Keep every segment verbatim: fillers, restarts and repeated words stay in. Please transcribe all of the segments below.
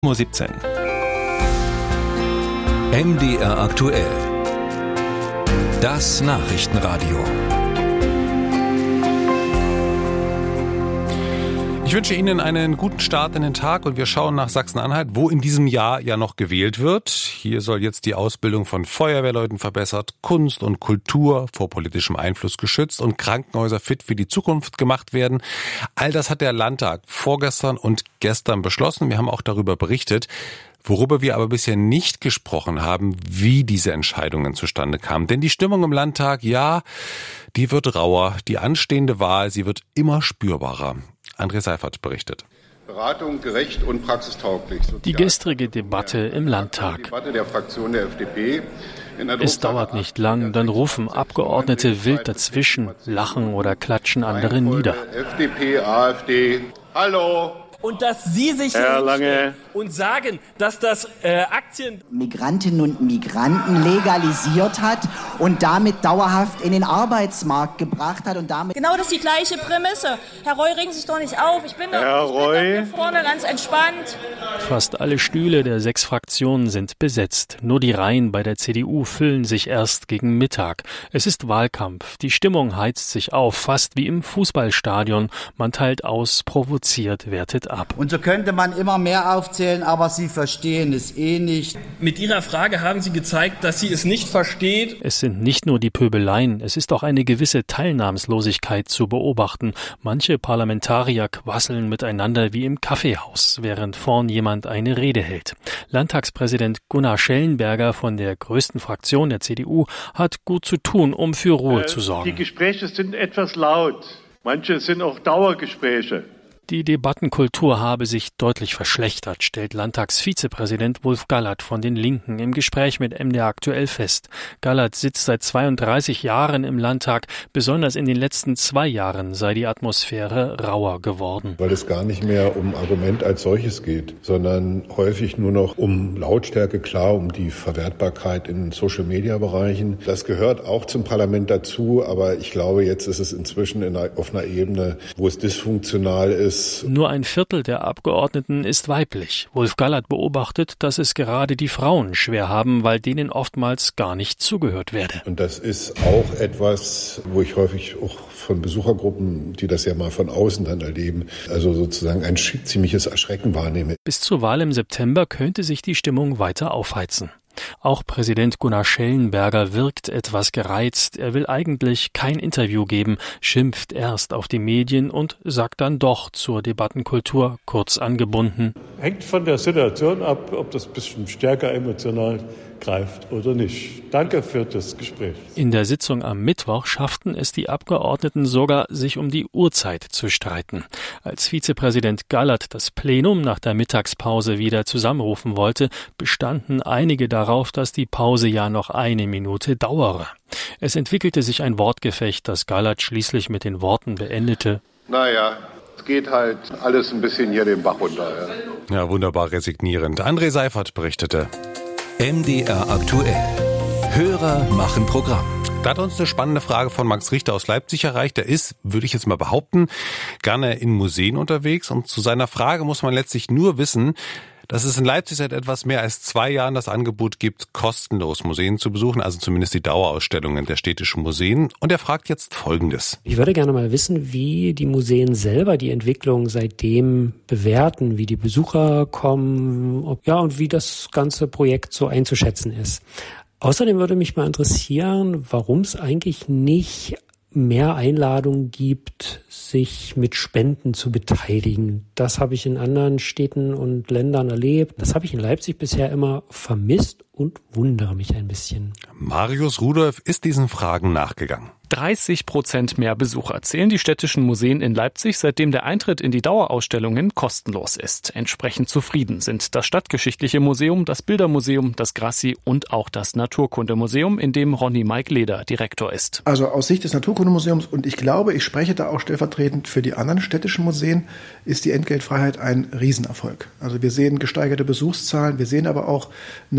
Uhr siebzehn. M D R aktuell. Das Nachrichtenradio. Ich wünsche Ihnen einen guten Start in den Tag und wir schauen nach Sachsen-Anhalt, wo in diesem Jahr ja noch gewählt wird. Hier soll jetzt die Ausbildung von Feuerwehrleuten verbessert, Kunst und Kultur vor politischem Einfluss geschützt und Krankenhäuser fit für die Zukunft gemacht werden. All das hat der Landtag vorgestern und gestern beschlossen. Wir haben auch darüber berichtet. Worüber wir aber bisher nicht gesprochen haben, wie diese Entscheidungen zustande kamen. Denn die Stimmung im Landtag, ja, die wird rauer. Die anstehende Wahl, sie wird immer spürbarer. André Seifert berichtet. Beratung gerecht und praxistauglich. Die gestrige Debatte im Landtag. Debatte der Fraktion der F D P. Es dauert nicht lang, dann rufen Abgeordnete wild dazwischen, lachen oder klatschen andere nieder. F D P, AfD, hallo. Und dass Sie sich Herr Lange und sagen, dass das äh, Aktien Migrantinnen und Migranten legalisiert hat und damit dauerhaft in den Arbeitsmarkt gebracht hat und damit genau das ist die gleiche Prämisse. Herr Reul, regen Sie sich doch nicht auf. Ich bin doch, Herr ich bin doch hier vorne ganz entspannt. Fast alle Stühle der sechs Fraktionen sind besetzt. Nur die Reihen bei der C D U füllen sich erst gegen Mittag. Es ist Wahlkampf. Die Stimmung heizt sich auf, fast wie im Fußballstadion. Man teilt aus, provoziert, wertet ab. Und so könnte man immer mehr aufzählen, aber Sie verstehen es eh nicht. Mit Ihrer Frage haben Sie gezeigt, dass Sie es nicht versteht. Es sind nicht nur die Pöbeleien, es ist auch eine gewisse Teilnahmslosigkeit zu beobachten. Manche Parlamentarier quasseln miteinander wie im Kaffeehaus, während vorn jemand eine Rede hält. Landtagspräsident Gunnar Schellenberger von der größten Fraktion der C D U hat gut zu tun, um für Ruhe äh, zu sorgen. Die Gespräche sind etwas laut. Manche sind auch Dauergespräche. Die Debattenkultur habe sich deutlich verschlechtert, stellt Landtagsvizepräsident Wolf Gallert von den Linken im Gespräch mit M D R aktuell fest. Gallert sitzt seit zweiunddreißig Jahren im Landtag. Besonders in den letzten zwei Jahren sei die Atmosphäre rauer geworden. Weil es gar nicht mehr um Argument als solches geht, sondern häufig nur noch um Lautstärke, klar, um die Verwertbarkeit in Social-Media-Bereichen. Das gehört auch zum Parlament dazu, aber ich glaube, jetzt ist es inzwischen in einer, auf einer Ebene, wo es dysfunktional ist. Nur ein Viertel der Abgeordneten ist weiblich. Wolf Gallert beobachtet, dass es gerade die Frauen schwer haben, weil denen oftmals gar nicht zugehört werde. Und das ist auch etwas, wo ich häufig auch von Besuchergruppen, die das ja mal von außen dann erleben, also sozusagen ein ziemliches Erschrecken wahrnehme. Bis zur Wahl im September könnte sich die Stimmung weiter aufheizen. Auch Präsident Gunnar Schellenberger wirkt etwas gereizt. Er will eigentlich kein Interview geben, schimpft erst auf die Medien und sagt dann doch zur Debattenkultur kurz angebunden. Hängt von der Situation ab, ob das ein bisschen stärker emotional greift oder nicht. Danke für das Gespräch. In der Sitzung am Mittwoch schafften es die Abgeordneten sogar, sich um die Uhrzeit zu streiten. Als Vizepräsident Gallert das Plenum nach der Mittagspause wieder zusammenrufen wollte, bestanden einige darauf, dass die Pause ja noch eine Minute dauere. Es entwickelte sich ein Wortgefecht, das Gallert schließlich mit den Worten beendete: Naja, es geht halt alles ein bisschen hier den Bach runter. Ja, ja, wunderbar resignierend. André Seifert berichtete. M D R aktuell. Hörer machen Programm. Da hat uns eine spannende Frage von Max Richter aus Leipzig erreicht. Er ist, würde ich jetzt mal behaupten, gerne in Museen unterwegs. Und zu seiner Frage muss man letztlich nur wissen, dass es in Leipzig seit etwas mehr als zwei Jahren das Angebot gibt, kostenlos Museen zu besuchen, also zumindest die Dauerausstellungen der städtischen Museen. Und er fragt jetzt Folgendes. Ich würde gerne mal wissen, wie die Museen selber die Entwicklung seitdem bewerten, wie die Besucher kommen, ob, ja, und wie das ganze Projekt so einzuschätzen ist. Außerdem würde mich mal interessieren, warum es eigentlich nicht mehr Einladungen gibt, sich mit Spenden zu beteiligen. Das habe ich in anderen Städten und Ländern erlebt. Das habe ich in Leipzig bisher immer vermisst und wundere mich ein bisschen. Marius Rudolph ist diesen Fragen nachgegangen. dreißig Prozent mehr Besucher zählen die städtischen Museen in Leipzig, seitdem der Eintritt in die Dauerausstellungen kostenlos ist. Entsprechend zufrieden sind das Stadtgeschichtliche Museum, das Bildermuseum, das Grassi und auch das Naturkundemuseum, in dem Ronny Mike Leder Direktor ist. Also aus Sicht des Naturkundemuseums, und ich glaube, ich spreche da auch stellvertretend für die anderen städtischen Museen, ist die Entgeltfreiheit ein Riesenerfolg. Also wir sehen gesteigerte Besuchszahlen, wir sehen aber auch eine enorme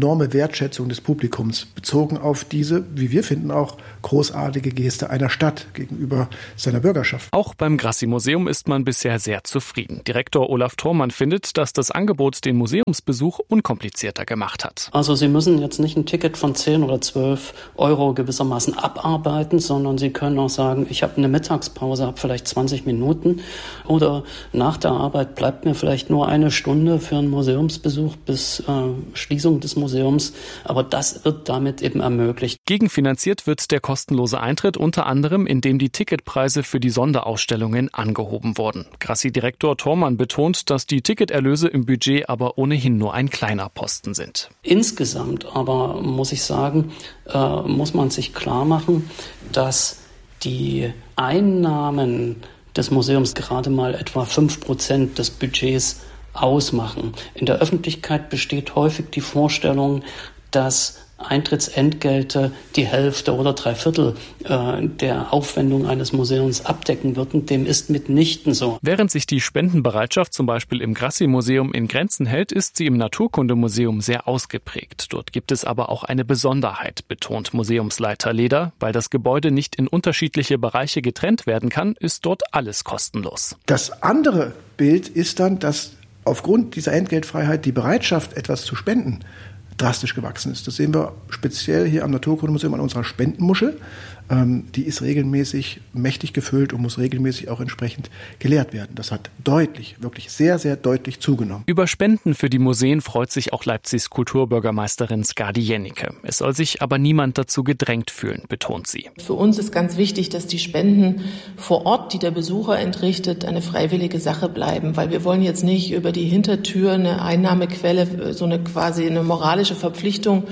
enorme Wertschätzung des Publikums, bezogen auf diese, wie wir finden, auch großartige Geste einer Stadt gegenüber seiner Bürgerschaft. Auch beim Grassi-Museum ist man bisher sehr zufrieden. Direktor Olaf Thormann findet, dass das Angebot den Museumsbesuch unkomplizierter gemacht hat. Also Sie müssen jetzt nicht ein Ticket von zehn oder zwölf Euro gewissermaßen abarbeiten, sondern Sie können auch sagen, ich habe eine Mittagspause, habe vielleicht zwanzig Minuten oder nach der Arbeit bleibt mir vielleicht nur eine Stunde für einen Museumsbesuch bis äh, Schließung des Museums. Aber das wird damit eben ermöglicht. Gegenfinanziert wird der kostenlose Eintritt unter anderem, indem die Ticketpreise für die Sonderausstellungen angehoben wurden. Grassi-Direktor Thormann betont, dass die Ticketerlöse im Budget aber ohnehin nur ein kleiner Posten sind. Insgesamt aber muss ich sagen, äh, muss man sich klar machen, dass die Einnahmen des Museums gerade mal etwa fünf Prozent des Budgets ausmachen. In der Öffentlichkeit besteht häufig die Vorstellung, dass Eintrittsentgelte die Hälfte oder drei Viertel äh, der Aufwendung eines Museums abdecken würden. Dem ist mitnichten so. Während sich die Spendenbereitschaft zum Beispiel im Grassi-Museum in Grenzen hält, ist sie im Naturkundemuseum sehr ausgeprägt. Dort gibt es aber auch eine Besonderheit, betont Museumsleiter Leder. Weil das Gebäude nicht in unterschiedliche Bereiche getrennt werden kann, ist dort alles kostenlos. Das andere Bild ist dann, dass aufgrund dieser Entgeltfreiheit die Bereitschaft, etwas zu spenden, drastisch gewachsen ist. Das sehen wir speziell hier am Naturkundemuseum an unserer Spendenmuschel. Ähm, die ist regelmäßig mächtig gefüllt und muss regelmäßig auch entsprechend geleert werden. Das hat deutlich, wirklich sehr, sehr deutlich zugenommen. Über Spenden für die Museen freut sich auch Leipzigs Kulturbürgermeisterin Skadi Jennecke. Es soll sich aber niemand dazu gedrängt fühlen, betont sie. Für uns ist ganz wichtig, dass die Spenden vor Ort, die der Besucher entrichtet, eine freiwillige Sache bleiben, weil wir wollen jetzt nicht über die Hintertür eine Einnahmequelle, so eine quasi eine moralische Verpflichtung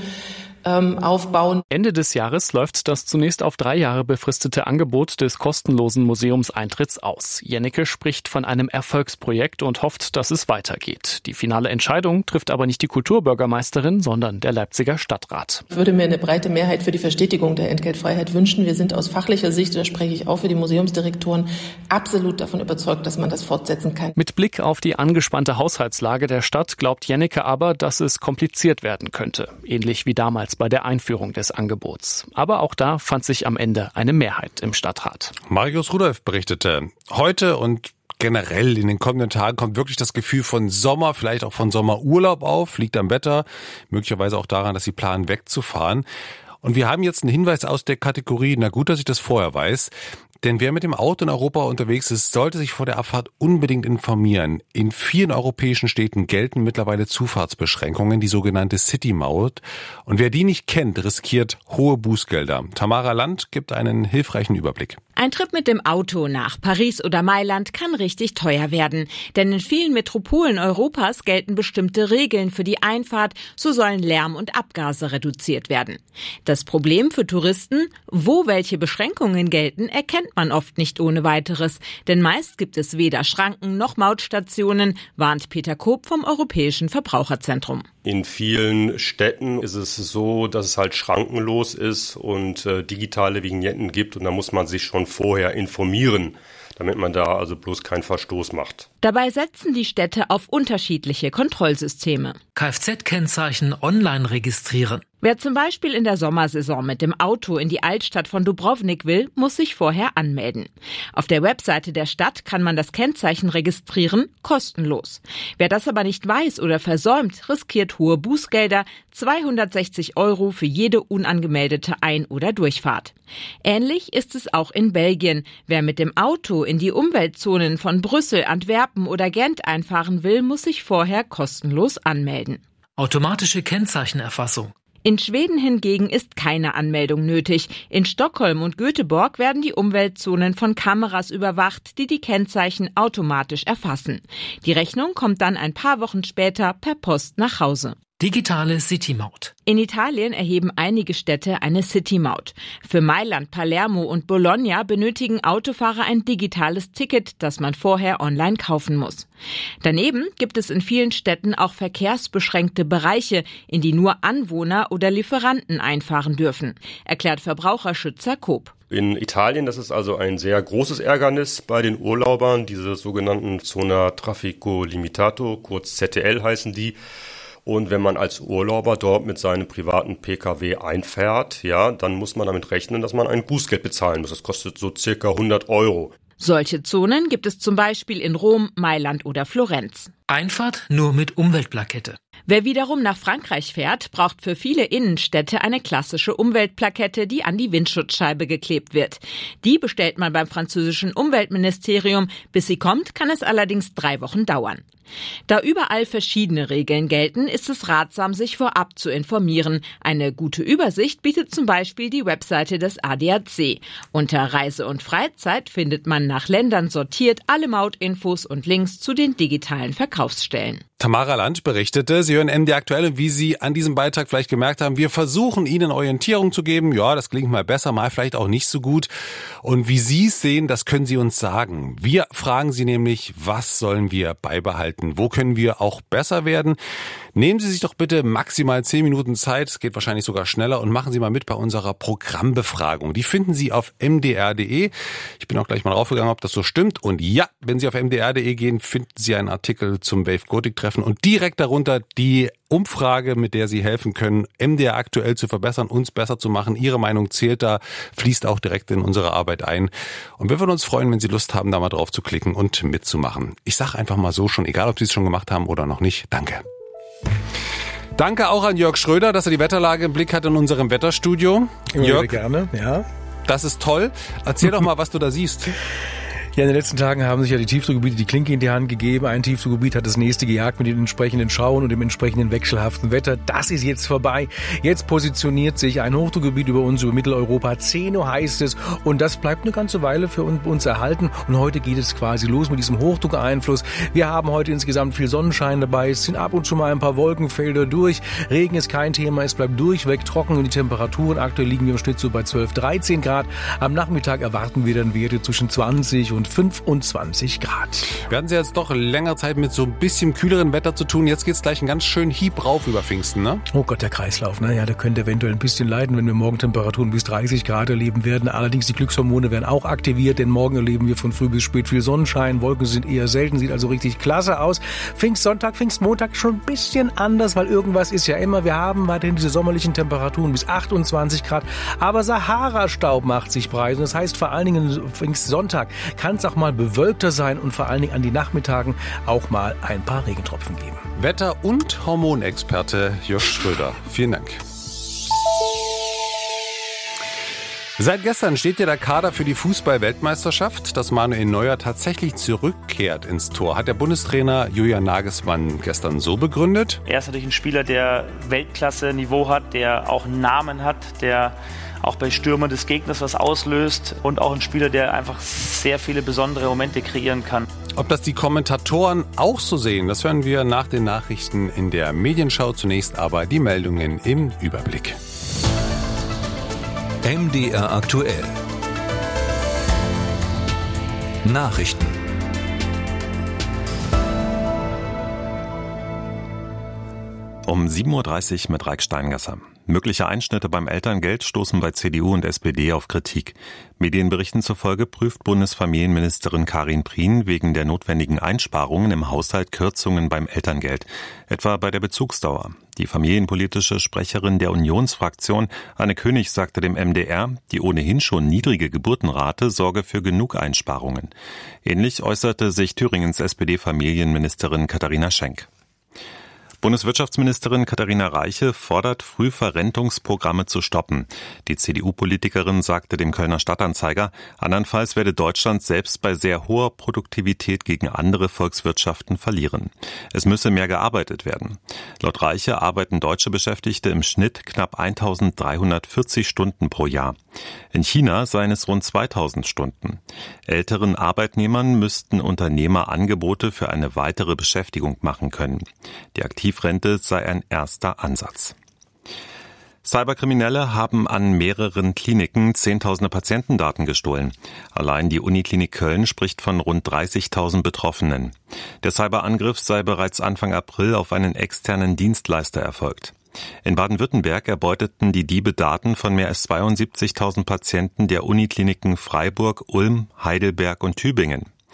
aufbauen. Ende des Jahres läuft das zunächst auf drei Jahre befristete Angebot des kostenlosen Museumseintritts aus. Jennecke spricht von einem Erfolgsprojekt und hofft, dass es weitergeht. Die finale Entscheidung trifft aber nicht die Kulturbürgermeisterin, sondern der Leipziger Stadtrat. Ich würde mir eine breite Mehrheit für die Verstetigung der Entgeltfreiheit wünschen. Wir sind aus fachlicher Sicht, da spreche ich auch für die Museumsdirektoren, absolut davon überzeugt, dass man das fortsetzen kann. Mit Blick auf die angespannte Haushaltslage der Stadt glaubt Jennecke aber, dass es kompliziert werden könnte. Ähnlich wie damals bei der Einführung des Angebots. Aber auch da fand sich am Ende eine Mehrheit im Stadtrat. Marius Rudolph berichtete, heute und generell in den kommenden Tagen kommt wirklich das Gefühl von Sommer, vielleicht auch von Sommerurlaub auf, liegt am Wetter, möglicherweise auch daran, dass sie planen, wegzufahren. Und wir haben jetzt einen Hinweis aus der Kategorie, na gut, dass ich das vorher weiß, denn wer mit dem Auto in Europa unterwegs ist, sollte sich vor der Abfahrt unbedingt informieren. In vielen europäischen Städten gelten mittlerweile Zufahrtsbeschränkungen, die sogenannte City-Maut. Und wer die nicht kennt, riskiert hohe Bußgelder. Tamara Land gibt einen hilfreichen Überblick. Ein Trip mit dem Auto nach Paris oder Mailand kann richtig teuer werden. Denn in vielen Metropolen Europas gelten bestimmte Regeln für die Einfahrt, so sollen Lärm und Abgase reduziert werden. Das Problem für Touristen, wo welche Beschränkungen gelten, erkennt man oft nicht ohne weiteres. Denn meist gibt es weder Schranken noch Mautstationen, warnt Peter Koop vom Europäischen Verbraucherzentrum. In vielen Städten ist es so, dass es halt schrankenlos ist und äh, digitale Vignetten gibt und da muss man sich schon vorher informieren, damit man da also bloß keinen Verstoß macht. Dabei setzen die Städte auf unterschiedliche Kontrollsysteme. Kfz-Kennzeichen online registrieren. Wer zum Beispiel in der Sommersaison mit dem Auto in die Altstadt von Dubrovnik will, muss sich vorher anmelden. Auf der Webseite der Stadt kann man das Kennzeichen registrieren, kostenlos. Wer das aber nicht weiß oder versäumt, riskiert hohe Bußgelder, zweihundertsechzig Euro für jede unangemeldete Ein- oder Durchfahrt. Ähnlich ist es auch in Belgien. Wer mit dem Auto in die Umweltzonen von Brüssel, Antwerpen oder Gent einfahren will, muss sich vorher kostenlos anmelden. Automatische Kennzeichenerfassung. In Schweden hingegen ist keine Anmeldung nötig. In Stockholm und Göteborg werden die Umweltzonen von Kameras überwacht, die die Kennzeichen automatisch erfassen. Die Rechnung kommt dann ein paar Wochen später per Post nach Hause. Digitale City-Maut. In Italien erheben einige Städte eine City-Maut. Für Mailand, Palermo und Bologna benötigen Autofahrer ein digitales Ticket, das man vorher online kaufen muss. Daneben gibt es in vielen Städten auch verkehrsbeschränkte Bereiche, in die nur Anwohner oder Lieferanten einfahren dürfen, erklärt Verbraucherschützer Koop. In Italien, das ist also ein sehr großes Ärgernis bei den Urlaubern, diese sogenannten Zona Traffico Limitato, kurz Z T L heißen die. Und wenn man als Urlauber dort mit seinem privaten Pkw einfährt, ja, dann muss man damit rechnen, dass man ein Bußgeld bezahlen muss. Das kostet so circa hundert Euro. Solche Zonen gibt es zum Beispiel in Rom, Mailand oder Florenz. Einfahrt nur mit Umweltplakette. Wer wiederum nach Frankreich fährt, braucht für viele Innenstädte eine klassische Umweltplakette, die an die Windschutzscheibe geklebt wird. Die bestellt man beim französischen Umweltministerium. Bis sie kommt, kann es allerdings drei Wochen dauern. Da überall verschiedene Regeln gelten, ist es ratsam, sich vorab zu informieren. Eine gute Übersicht bietet zum Beispiel die Webseite des A D A C. Unter Reise und Freizeit findet man nach Ländern sortiert alle Mautinfos und Links zu den digitalen Verkaufsstellen. Tamara Land berichtete, Sie hören M D aktuell und wie Sie an diesem Beitrag vielleicht gemerkt haben, wir versuchen Ihnen Orientierung zu geben. Ja, das klingt mal besser, mal vielleicht auch nicht so gut. Und wie Sie es sehen, das können Sie uns sagen. Wir fragen Sie nämlich, was sollen wir beibehalten? Wo können wir auch besser werden? Nehmen Sie sich doch bitte maximal zehn Minuten Zeit, es geht wahrscheinlich sogar schneller, und machen Sie mal mit bei unserer Programmbefragung. Die finden Sie auf m d r punkt d e. Ich bin auch gleich mal draufgegangen, ob das so stimmt. Und ja, wenn Sie auf m d r punkt d e gehen, finden Sie einen Artikel zum Wave Gothic Treffen und direkt darunter die Umfrage, mit der Sie helfen können, M D R aktuell zu verbessern, uns besser zu machen. Ihre Meinung zählt da, fließt auch direkt in unsere Arbeit ein. Und wir würden uns freuen, wenn Sie Lust haben, da mal drauf zu klicken und mitzumachen. Ich sage einfach mal so schon, egal ob Sie es schon gemacht haben oder noch nicht, danke. Danke auch an Jörg Schröder, dass er die Wetterlage im Blick hat in unserem Wetterstudio. Immer Jörg, gerne, ja. Das ist toll. Erzähl doch mal, was du da siehst. Ja, in den letzten Tagen haben sich ja die Tiefdruckgebiete die Klinke in die Hand gegeben. Ein Tiefdruckgebiet hat das nächste gejagt mit den entsprechenden Schauern und dem entsprechenden wechselhaften Wetter. Das ist jetzt vorbei. Jetzt positioniert sich ein Hochdruckgebiet über uns, über Mitteleuropa. zehn Uhr heißt es. Und das bleibt eine ganze Weile für uns erhalten. Und heute geht es quasi los mit diesem Hochdruckeinfluss. Wir haben heute insgesamt viel Sonnenschein dabei. Es sind ab und zu mal ein paar Wolkenfelder durch. Regen ist kein Thema. Es bleibt durchweg trocken. Und die Temperaturen, aktuell liegen wir im Schnitt so bei zwölf, dreizehn Grad. Am Nachmittag erwarten wir dann Werte zwischen zwanzig und fünfundzwanzig Grad. Wir hatten Sie jetzt doch länger Zeit mit so ein bisschen kühleren Wetter zu tun. Jetzt geht's gleich einen ganz schönen Hieb rauf über Pfingsten, ne? Oh Gott, der Kreislauf, ne? Ja, der könnte eventuell ein bisschen leiden, wenn wir morgen Temperaturen bis dreißig Grad erleben werden. Allerdings die Glückshormone werden auch aktiviert, denn morgen erleben wir von früh bis spät viel Sonnenschein. Wolken sind eher selten, sieht also richtig klasse aus. Pfingstsonntag, Pfingstmontag schon ein bisschen anders, weil irgendwas ist ja immer. Wir haben weiterhin diese sommerlichen Temperaturen bis achtundzwanzig Grad. Aber Sahara-Staub macht sich breit. Und das heißt, vor allen Dingen Pfingstsonntag kann es auch mal bewölkter sein und vor allen Dingen an die Nachmittagen auch mal ein paar Regentropfen geben. Wetter- und Hormonexperte Jörg Schröder. Vielen Dank. Seit gestern steht ja der Kader für die Fußball-Weltmeisterschaft, dass Manuel Neuer tatsächlich zurückkehrt ins Tor. Hat der Bundestrainer Julian Nagelsmann gestern so begründet. Er ist natürlich ein Spieler, der Weltklasse-Niveau hat, der auch einen Namen hat, der auch bei Stürmern des Gegners was auslöst und auch ein Spieler, der einfach sehr viele besondere Momente kreieren kann. Ob das die Kommentatoren auch so sehen, das hören wir nach den Nachrichten in der Medienschau. Zunächst aber die Meldungen im Überblick. M D R aktuell. Nachrichten. Um sieben Uhr dreißig mit Raik Steingasser. Mögliche Einschnitte beim Elterngeld stoßen bei C D U und S P D auf Kritik. Medienberichten zufolge prüft Bundesfamilienministerin Karin Prien wegen der notwendigen Einsparungen im Haushalt Kürzungen beim Elterngeld, etwa bei der Bezugsdauer. Die familienpolitische Sprecherin der Unionsfraktion, Anne König, sagte dem M D R, die ohnehin schon niedrige Geburtenrate sorge für genug Einsparungen. Ähnlich äußerte sich Thüringens S P D-Familienministerin Katharina Schenk. Bundeswirtschaftsministerin Katharina Reiche fordert, Frühverrentungsprogramme zu stoppen. Die C D U-Politikerin sagte dem Kölner Stadtanzeiger, andernfalls werde Deutschland selbst bei sehr hoher Produktivität gegen andere Volkswirtschaften verlieren. Es müsse mehr gearbeitet werden. Laut Reiche arbeiten deutsche Beschäftigte im Schnitt knapp eintausenddreihundertvierzig Stunden pro Jahr. In China seien es rund zweitausend Stunden. Älteren Arbeitnehmern müssten Unternehmer Angebote für eine weitere Beschäftigung machen können. Die Aktivrente sei ein erster Ansatz. Cyberkriminelle haben an mehreren Kliniken zehntausende Patientendaten gestohlen. Allein die Uniklinik Köln spricht von rund dreißigtausend Betroffenen. Der Cyberangriff sei bereits Anfang April auf einen externen Dienstleister erfolgt. In Baden-Württemberg erbeuteten die Diebe Daten von mehr als zweiundsiebzigtausend Patienten der Unikliniken Freiburg, Ulm, Heidelberg und Tübingen.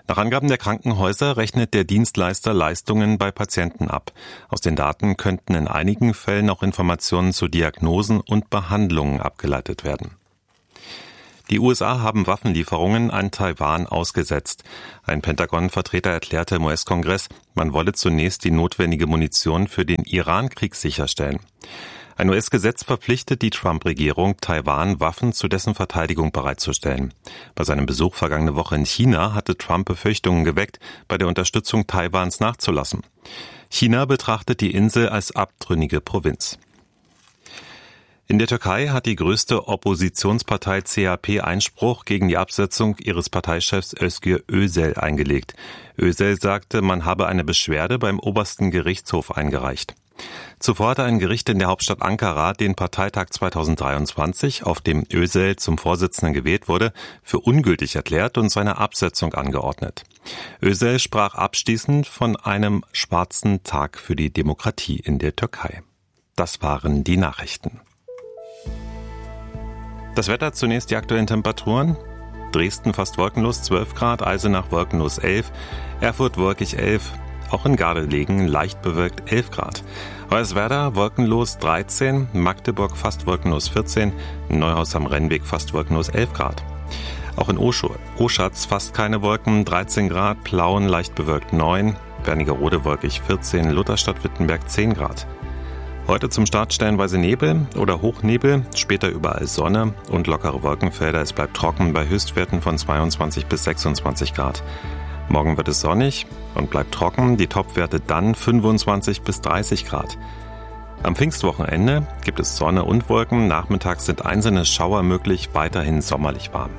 Nach Angaben der Krankenhäuser rechnet der Dienstleister Leistungen bei Patienten ab. Aus den Daten könnten in einigen Fällen auch Informationen zu Diagnosen und Behandlungen abgeleitet werden. Die U S A haben Waffenlieferungen an Taiwan ausgesetzt. Ein Pentagon-Vertreter erklärte im U S-Kongress, man wolle zunächst die notwendige Munition für den Iran-Krieg sicherstellen. Ein U S-Gesetz verpflichtet die Trump-Regierung, Taiwan Waffen zu dessen Verteidigung bereitzustellen. Bei seinem Besuch vergangene Woche in China hatte Trump Befürchtungen geweckt, bei der Unterstützung Taiwans nachzulassen. China betrachtet die Insel als abtrünnige Provinz. In der Türkei hat die größte Oppositionspartei C H P Einspruch gegen die Absetzung ihres Parteichefs Özgür Özel eingelegt. Özel sagte, man habe eine Beschwerde beim obersten Gerichtshof eingereicht. Zuvor hatte ein Gericht in der Hauptstadt Ankara den Parteitag zweitausenddreiundzwanzig, auf dem Özel zum Vorsitzenden gewählt wurde, für ungültig erklärt und seine Absetzung angeordnet. Özel sprach abschließend von einem schwarzen Tag für die Demokratie in der Türkei. Das waren die Nachrichten. Das Wetter, zunächst die aktuellen Temperaturen. Dresden fast wolkenlos zwölf Grad, Eisenach wolkenlos elf, Erfurt wolkig elf, auch in Gardelegen leicht bewölkt elf Grad. Hoyerswerda wolkenlos dreizehn, Magdeburg fast wolkenlos vierzehn, Neuhaus am Rennweg fast wolkenlos elf Grad. Auch in Oschatz fast keine Wolken, dreizehn Grad, Plauen leicht bewölkt neun, Wernigerode wolkig vierzehn, Lutherstadt-Wittenberg zehn Grad. Heute zum Start stellenweise Nebel oder Hochnebel, später überall Sonne und lockere Wolkenfelder. Es bleibt trocken bei Höchstwerten von zweiundzwanzig bis sechsundzwanzig Grad. Morgen wird es sonnig und bleibt trocken, die Topwerte dann fünfundzwanzig bis dreißig Grad. Am Pfingstwochenende gibt es Sonne und Wolken, nachmittags sind einzelne Schauer möglich, weiterhin sommerlich warm.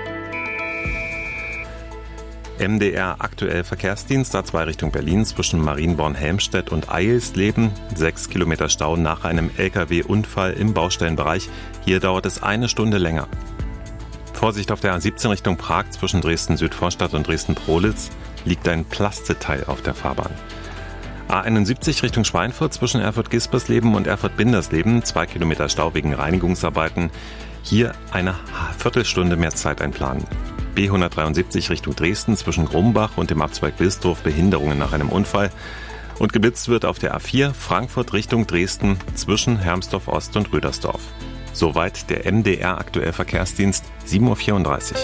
M D R aktuell Verkehrsdienst A zwei Richtung Berlin zwischen Marienborn-Helmstedt und Eilsleben. Sechs Kilometer Stau nach einem L K W-Unfall im Baustellenbereich. Hier dauert es eine Stunde länger. Vorsicht auf der A siebzehn Richtung Prag zwischen Dresden-Südvorstadt und Dresden-Prohlitz liegt ein Plasteteil auf der Fahrbahn. A einundsiebzig Richtung Schweinfurt zwischen Erfurt-Gispersleben und Erfurt-Bindersleben. Zwei Kilometer Stau wegen Reinigungsarbeiten. Hier eine Viertelstunde mehr Zeit einplanen. B hundertdreiundsiebzig Richtung Dresden zwischen Grumbach und dem Abzweig Wilsdorf Behinderungen nach einem Unfall. Und geblitzt wird auf der A vier Frankfurt Richtung Dresden zwischen Hermsdorf Ost und Rüdersdorf. Soweit der M D R aktuell Verkehrsdienst, sieben Uhr vierunddreißig.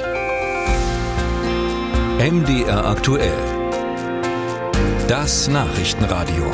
M D R aktuell. Das Nachrichtenradio.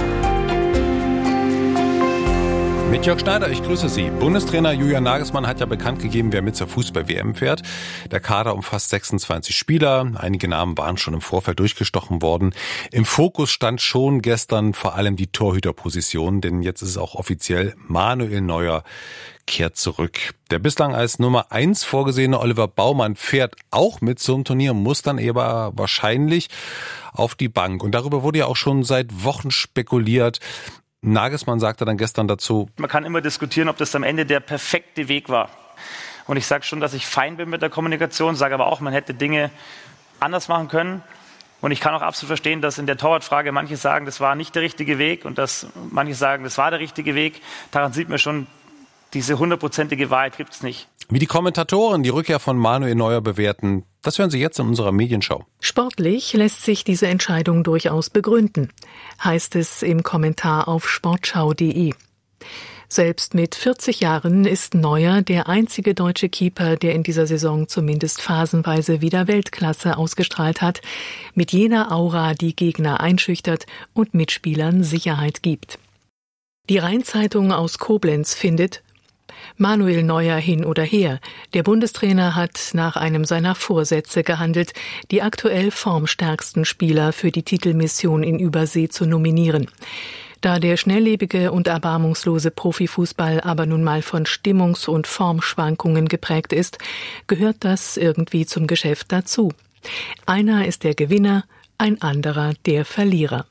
Mit Jörg Schneider, ich grüße Sie. Bundestrainer Julian Nagelsmann hat ja bekannt gegeben, wer mit zur Fußball-W M fährt. Der Kader umfasst sechsundzwanzig Spieler. Einige Namen waren schon im Vorfeld durchgestochen worden. Im Fokus stand schon gestern vor allem die Torhüterposition, denn jetzt ist es auch offiziell, Manuel Neuer kehrt zurück. Der bislang als Nummer eins vorgesehene Oliver Baumann fährt auch mit zum Turnier, muss dann aber wahrscheinlich auf die Bank. Und darüber wurde ja auch schon seit Wochen spekuliert. Nagelsmann sagte dann gestern dazu: Man kann immer diskutieren, ob das am Ende der perfekte Weg war. Und ich sage schon, dass ich fein bin mit der Kommunikation, sage aber auch, man hätte Dinge anders machen können. Und ich kann auch absolut verstehen, dass in der Torwartfrage manche sagen, das war nicht der richtige Weg und dass manche sagen, das war der richtige Weg. Daran sieht man schon, diese hundertprozentige Wahrheit gibt es nicht. Wie die Kommentatoren die Rückkehr von Manuel Neuer bewerten, das hören Sie jetzt in unserer Medienschau. Sportlich lässt sich diese Entscheidung durchaus begründen, heißt es im Kommentar auf sportschau punkt de. Selbst mit vierzig Jahren ist Neuer der einzige deutsche Keeper, der in dieser Saison zumindest phasenweise wieder Weltklasse ausgestrahlt hat, mit jener Aura, die Gegner einschüchtert und Mitspielern Sicherheit gibt. Die Rhein-Zeitung aus Koblenz findet: Manuel Neuer hin oder her. Der Bundestrainer hat nach einem seiner Vorsätze gehandelt, die aktuell formstärksten Spieler für die Titelmission in Übersee zu nominieren. Da der schnelllebige und erbarmungslose Profifußball aber nun mal von Stimmungs- und Formschwankungen geprägt ist, gehört das irgendwie zum Geschäft dazu. Einer ist der Gewinner, ein anderer der Verlierer.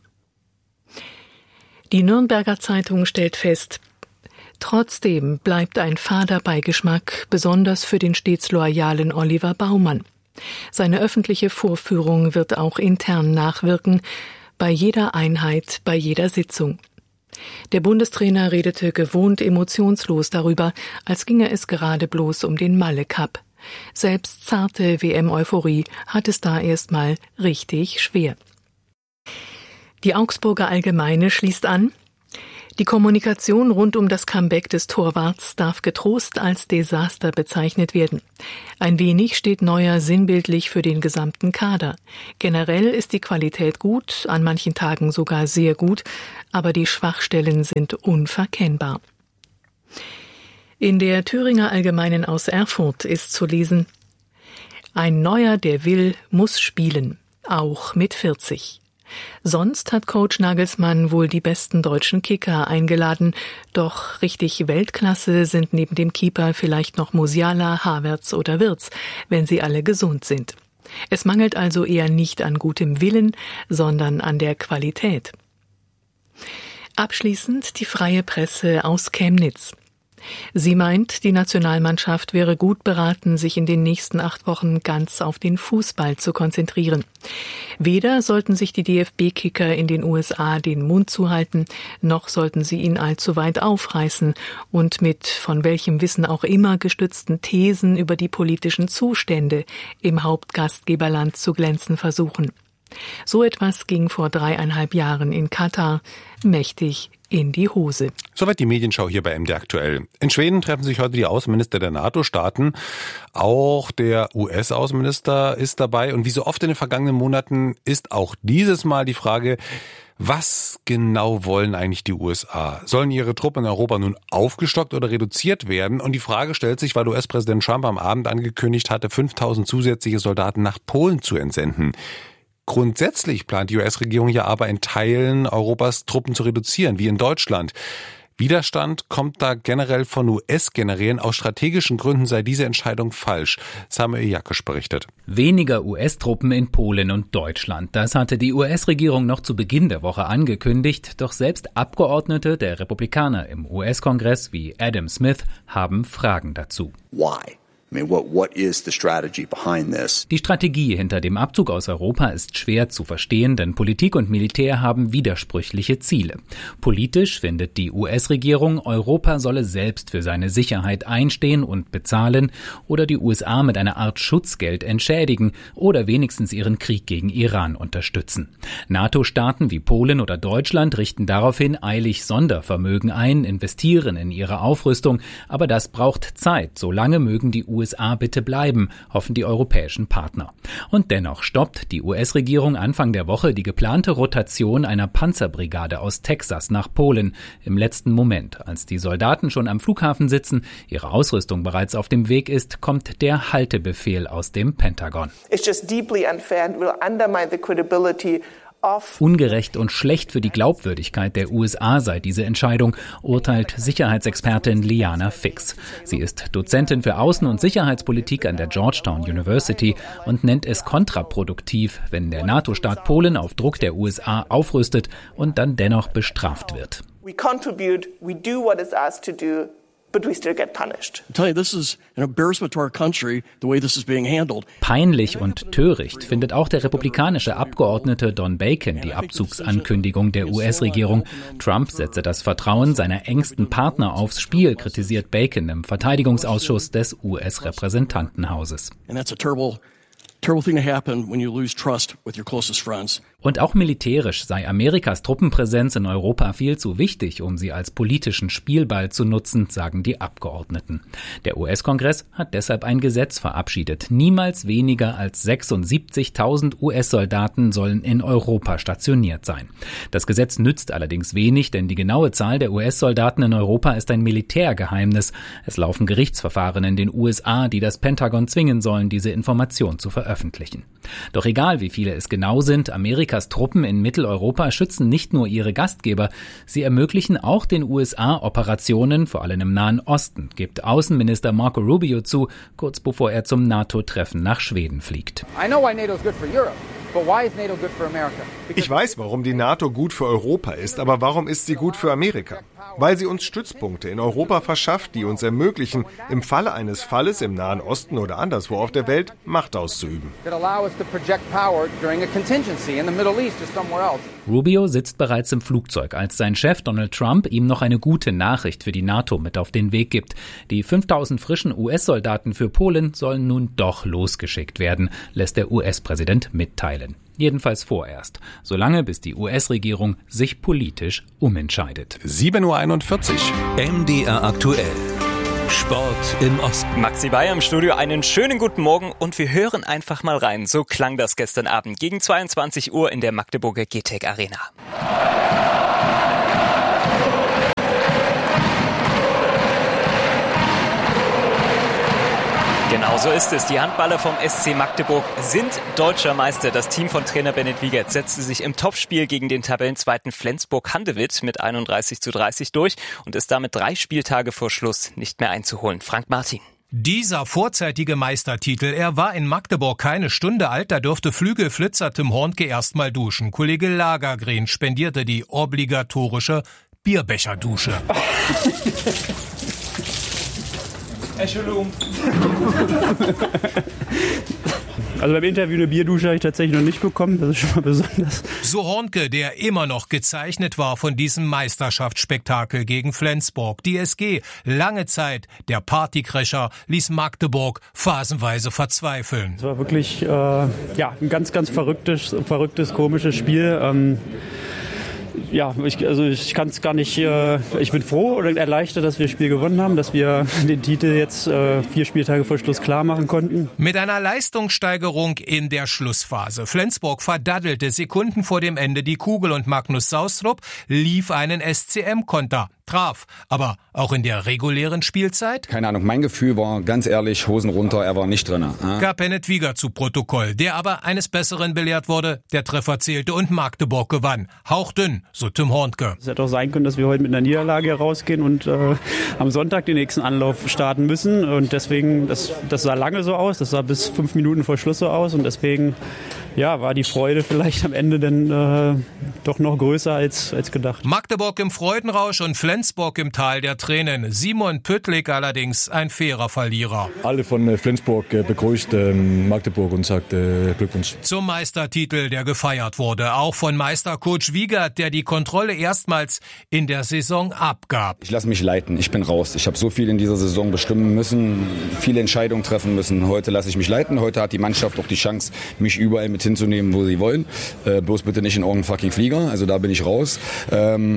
Die Nürnberger Zeitung stellt fest: Trotzdem bleibt ein fader Beigeschmack, besonders für den stets loyalen Oliver Baumann. Seine öffentliche Vorführung wird auch intern nachwirken, bei jeder Einheit, bei jeder Sitzung. Der Bundestrainer redete gewohnt emotionslos darüber, als ginge es gerade bloß um den Malle Cup. Selbst zarte W M-Euphorie hat es da erstmal richtig schwer. Die Augsburger Allgemeine schließt an: Die Kommunikation rund um das Comeback des Torwarts darf getrost als Desaster bezeichnet werden. Ein wenig steht Neuer sinnbildlich für den gesamten Kader. Generell ist die Qualität gut, an manchen Tagen sogar sehr gut, aber die Schwachstellen sind unverkennbar. In der Thüringer Allgemeinen aus Erfurt ist zu lesen: Ein Neuer, der will, muss spielen, auch mit vierzig. Sonst hat Coach Nagelsmann wohl die besten deutschen Kicker eingeladen, doch richtig Weltklasse sind neben dem Keeper vielleicht noch Musiala, Havertz oder Wirtz, wenn sie alle gesund sind. Es mangelt also eher nicht an gutem Willen, sondern an der Qualität. Abschließend die Freie Presse aus Chemnitz. Sie meint, die Nationalmannschaft wäre gut beraten, sich in den nächsten acht Wochen ganz auf den Fußball zu konzentrieren. Weder sollten sich die D F B-Kicker in den U S A den Mund zuhalten, noch sollten sie ihn allzu weit aufreißen und mit von welchem Wissen auch immer gestützten Thesen über die politischen Zustände im Hauptgastgeberland zu glänzen versuchen. So etwas ging vor dreieinhalb Jahren in Katar mächtig in die Hose. Soweit die Medienschau hier bei M D aktuell. In Schweden treffen sich heute die Außenminister der NATO-Staaten. Auch der U S-Außenminister ist dabei. Und wie so oft in den vergangenen Monaten ist auch dieses Mal die Frage: Was genau wollen eigentlich die U S A? Sollen ihre Truppen in Europa nun aufgestockt oder reduziert werden? Und die Frage stellt sich, weil U S-Präsident Trump am Abend angekündigt hatte, fünftausend zusätzliche Soldaten nach Polen zu entsenden. Grundsätzlich plant die U S-Regierung ja aber in Teilen Europas Truppen zu reduzieren, wie in Deutschland. Widerstand kommt da generell von U S-Generälen. Aus strategischen Gründen sei diese Entscheidung falsch. Samuel Jakisch berichtet. Weniger U S-Truppen in Polen und Deutschland. Das hatte die U S-Regierung noch zu Beginn der Woche angekündigt. Doch selbst Abgeordnete der Republikaner im U S-Kongress wie Adam Smith haben Fragen dazu. Why? I mean, what, what is the strategy behind this? Die Strategie hinter dem Abzug aus Europa ist schwer zu verstehen, denn Politik und Militär haben widersprüchliche Ziele. Politisch findet die U S-Regierung, Europa solle selbst für seine Sicherheit einstehen und bezahlen oder die U S A mit einer Art Schutzgeld entschädigen oder wenigstens ihren Krieg gegen Iran unterstützen. NATO-Staaten wie Polen oder Deutschland richten daraufhin eilig Sondervermögen ein, investieren in ihre Aufrüstung, aber das braucht Zeit. Solange mögen die U S A bitte bleiben, hoffen die europäischen Partner. Und dennoch stoppt die U S-Regierung Anfang der Woche die geplante Rotation einer Panzerbrigade aus Texas nach Polen im letzten Moment. Als die Soldaten schon am Flughafen sitzen, ihre Ausrüstung bereits auf dem Weg ist, kommt der Haltebefehl aus dem Pentagon. It's just deeply unfair and will undermine the credibility. Ungerecht und schlecht für die Glaubwürdigkeit der U S A sei diese Entscheidung, urteilt Sicherheitsexpertin Liana Fix. Sie ist Dozentin für Außen- und Sicherheitspolitik an der Georgetown University und nennt es kontraproduktiv, wenn der NATO-Staat Polen auf Druck der U S A aufrüstet und dann dennoch bestraft wird. We contribute, we do what is asked to do. But we still get punished. Peinlich und töricht findet auch der republikanische Abgeordnete Don Bacon die Abzugsankündigung der U S-Regierung. Trump setze das Vertrauen seiner engsten Partner aufs Spiel, kritisiert Bacon im Verteidigungsausschuss des U S-Repräsentantenhauses. Und auch militärisch sei Amerikas Truppenpräsenz in Europa viel zu wichtig, um sie als politischen Spielball zu nutzen, sagen die Abgeordneten. Der U S-Kongress hat deshalb ein Gesetz verabschiedet. Niemals weniger als sechsundsiebzigtausend U S-Soldaten sollen in Europa stationiert sein. Das Gesetz nützt allerdings wenig, denn die genaue Zahl der U S-Soldaten in Europa ist ein Militärgeheimnis. Es laufen Gerichtsverfahren in den U S A, die das Pentagon zwingen sollen, diese Information zu veröffentlichen. Veröffentlichen. Doch egal, wie viele es genau sind, Amerikas Truppen in Mitteleuropa schützen nicht nur ihre Gastgeber, sie ermöglichen auch den U S A Operationen, vor allem im Nahen Osten, gibt Außenminister Marco Rubio zu, kurz bevor er zum NATO-Treffen nach Schweden fliegt. I know why NATO is good for Europe. Ich weiß, warum die NATO gut für Europa ist, aber warum ist sie gut für Amerika? weil sie uns Stützpunkte in Europa verschafft, die uns ermöglichen, im Falle eines Falles im Nahen Osten oder anderswo auf der Welt Macht auszuüben. Rubio sitzt bereits im Flugzeug, als sein Chef Donald Trump ihm noch eine gute Nachricht für die NATO mit auf den Weg gibt. Die fünftausend frischen U S-Soldaten für Polen sollen nun doch losgeschickt werden, lässt der U S-Präsident mitteilen. Jedenfalls vorerst, solange bis die U S-Regierung sich politisch umentscheidet. sieben Uhr einundvierzig. M D R aktuell. Sport im Osten. Maxi Bayer im Studio, einen schönen guten Morgen und wir hören einfach mal rein. So klang das gestern Abend gegen zweiundzwanzig Uhr in der Magdeburger G T E C Arena. Genau so ist es. Die Handballer vom S C Magdeburg sind deutscher Meister. Das Team von Trainer Bennett Wiegert setzte sich im Topspiel gegen den Tabellenzweiten Flensburg-Handewitt mit einunddreißig zu dreißig durch und ist damit drei Spieltage vor Schluss nicht mehr einzuholen. Frank Martin. Dieser vorzeitige Meistertitel, er war in Magdeburg keine Stunde alt, da durfte Flügelflitzer Tim Hornke erstmal duschen. Kollege Lagergren spendierte die obligatorische Bierbecherdusche. Entschuldigung. Also beim Interview eine Bierdusche habe ich tatsächlich noch nicht bekommen, das ist schon mal besonders. So Hornke, der immer noch gezeichnet war von diesem Meisterschaftsspektakel gegen Flensburg. Die S G, lange Zeit der Partycrasher, ließ Magdeburg phasenweise verzweifeln. Es war wirklich äh, ja, ein ganz, ganz verrücktes, verrücktes, komisches Spiel. Ähm, Ja, ich, also ich kann es gar nicht, äh, ich bin froh oder erleichtert, dass wir das Spiel gewonnen haben, dass wir den Titel jetzt äh, vier Spieltage vor Schluss klar machen konnten. Mit einer Leistungssteigerung in der Schlussphase. Flensburg verdaddelte Sekunden vor dem Ende die Kugel und Magnus Saustrup lief einen S C M-Konter. Traf, aber auch in der regulären Spielzeit? Keine Ahnung, mein Gefühl war ganz ehrlich, Hosen runter, er war nicht drin. Äh? Gab Bennett Wiegert zu Protokoll, der aber eines Besseren belehrt wurde. Der Treffer zählte und Magdeburg gewann. Hauchdünn, so Tim Hornke. Es hätte auch sein können, dass wir heute mit einer Niederlage herausgehen und äh, am Sonntag den nächsten Anlauf starten müssen. Und deswegen, das, das sah lange so aus, das sah bis fünf Minuten vor Schluss so aus. Und deswegen ja, war die Freude vielleicht am Ende dann äh, doch noch größer als, als gedacht. Magdeburg im Freudenrausch und Flensburg im Tal der Tränen. Simon Püttlik allerdings ein fairer Verlierer. Alle von Flensburg begrüßt äh, Magdeburg und sagt äh, Glückwunsch. Zum Meistertitel, der gefeiert wurde. Auch von Meistercoach Wiegert, der die Kontrolle erstmals in der Saison abgab. Ich lasse mich leiten, ich bin raus. Ich habe so viel in dieser Saison bestimmen müssen, viele Entscheidungen treffen müssen. Heute lasse ich mich leiten. Heute hat die Mannschaft auch die Chance, mich überall mit hinzunehmen, wo sie wollen. Äh, bloß bitte nicht in irgendeinen fucking Flieger. Also da bin ich raus. Ähm,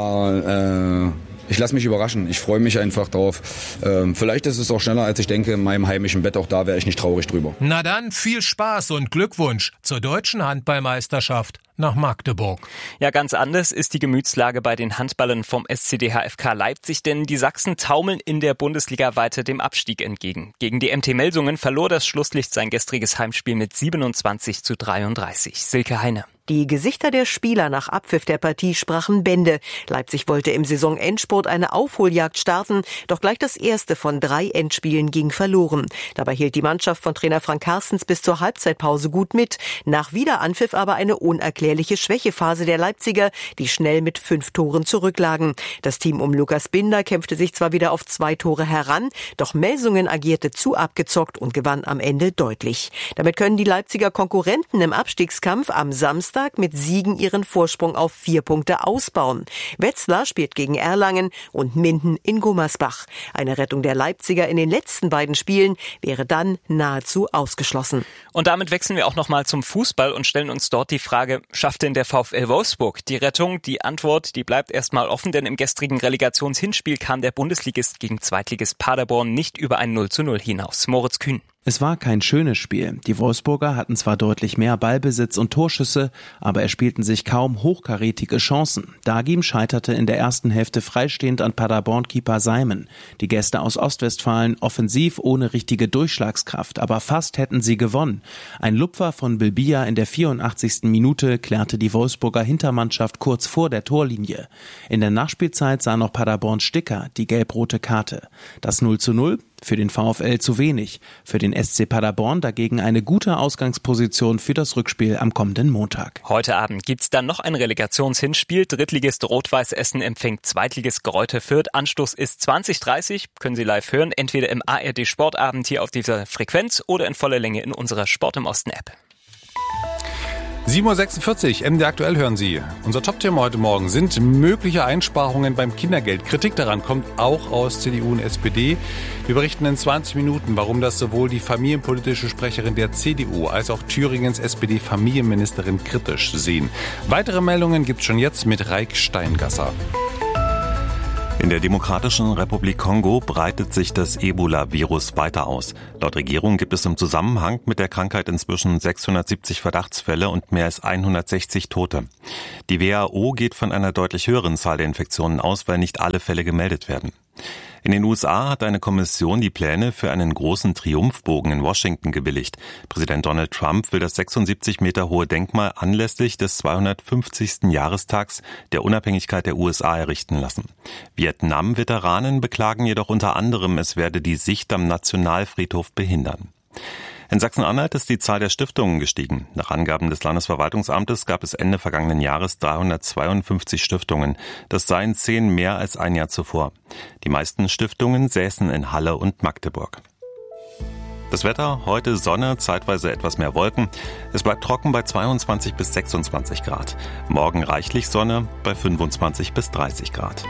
aber äh, ich lasse mich überraschen. Ich freue mich einfach drauf. Ähm, vielleicht ist es auch schneller, als ich denke. In meinem heimischen Bett, auch da wäre ich nicht traurig drüber. Na dann, viel Spaß und Glückwunsch zur deutschen Handballmeisterschaft nach Magdeburg. Ja, ganz anders ist die Gemütslage bei den Handballern vom S C D H F K Leipzig, denn die Sachsen taumeln in der Bundesliga weiter dem Abstieg entgegen. Gegen die M T Melsungen verlor das Schlusslicht sein gestriges Heimspiel mit siebenundzwanzig zu dreiunddreißig. Silke Heine. Die Gesichter der Spieler nach Abpfiff der Partie sprachen Bände. Leipzig wollte im Saisonendspurt eine Aufholjagd starten, doch gleich das erste von drei Endspielen ging verloren. Dabei hielt die Mannschaft von Trainer Frank Carstens bis zur Halbzeitpause gut mit. Nach Wiederanpfiff aber eine unerklärliche Schwächephase der Leipziger, die schnell mit fünf Toren zurücklagen. Das Team um Lukas Binder kämpfte sich zwar wieder auf zwei Tore heran, doch Melsungen agierte zu abgezockt und gewann am Ende deutlich. Damit können die Leipziger Konkurrenten im Abstiegskampf am Samstag mit Siegen ihren Vorsprung auf vier Punkte ausbauen. Wetzlar spielt gegen Erlangen und Minden in Gummersbach. Eine Rettung der Leipziger in den letzten beiden Spielen wäre dann nahezu ausgeschlossen. Und damit wechseln wir auch nochmal zum Fußball und stellen uns dort die Frage, schafft denn der VfL Wolfsburg die Rettung? Die Antwort, die bleibt erstmal offen, denn im gestrigen Relegationshinspiel kam der Bundesligist gegen Zweitligist Paderborn nicht über ein null zu null hinaus. Moritz Kühn. Es war kein schönes Spiel. Die Wolfsburger hatten zwar deutlich mehr Ballbesitz und Torschüsse, aber erspielten sich kaum hochkarätige Chancen. Dagim scheiterte in der ersten Hälfte freistehend an Paderborn-Keeper Simon. Die Gäste aus Ostwestfalen offensiv ohne richtige Durchschlagskraft, aber fast hätten sie gewonnen. Ein Lupfer von Bilbia in der vierundachtzigsten Minute klärte die Wolfsburger Hintermannschaft kurz vor der Torlinie. In der Nachspielzeit sah noch Paderborn Sticker die gelb-rote Karte. Das null zu null Für den VfL zu wenig. Für den S C Paderborn dagegen eine gute Ausgangsposition für das Rückspiel am kommenden Montag. Heute Abend gibt's dann noch ein Relegationshinspiel. Drittligist Rot-Weiß Essen empfängt Zweitligist Greuther Fürth. Anstoß ist zwanzig Uhr dreißig. Können Sie live hören, entweder im A R D Sportabend hier auf dieser Frequenz oder in voller Länge in unserer Sport im Osten App. sieben Uhr sechsundvierzig, M D aktuell hören Sie. Unser Top-Thema heute Morgen sind mögliche Einsparungen beim Kindergeld. Kritik daran kommt auch aus C D U und S P D. Wir berichten in zwanzig Minuten, warum das sowohl die familienpolitische Sprecherin der C D U als auch Thüringens S P D-Familienministerin kritisch sehen. Weitere Meldungen gibt's schon jetzt mit Raik Steingasser. In der Demokratischen Republik Kongo breitet sich das Ebola-Virus weiter aus. Laut Regierung gibt es im Zusammenhang mit der Krankheit inzwischen sechshundertsiebzig Verdachtsfälle und mehr als hundertsechzig Tote. Die W H O geht von einer deutlich höheren Zahl der Infektionen aus, weil nicht alle Fälle gemeldet werden. In den U S A hat eine Kommission die Pläne für einen großen Triumphbogen in Washington gebilligt. Präsident Donald Trump will das sechsundsiebzig Meter hohe Denkmal anlässlich des zweihundertfünfzigsten Jahrestags der Unabhängigkeit der U S A errichten lassen. Vietnam-Veteranen beklagen jedoch unter anderem, es werde die Sicht am Nationalfriedhof behindern. In Sachsen-Anhalt ist die Zahl der Stiftungen gestiegen. Nach Angaben des Landesverwaltungsamtes gab es Ende vergangenen Jahres dreihundertzweiundfünfzig Stiftungen. Das seien zehn mehr als ein Jahr zuvor. Die meisten Stiftungen säßen in Halle und Magdeburg. Das Wetter, heute Sonne, zeitweise etwas mehr Wolken. Es bleibt trocken bei zweiundzwanzig bis sechsundzwanzig Grad. Morgen reichlich Sonne bei fünfundzwanzig bis dreißig Grad.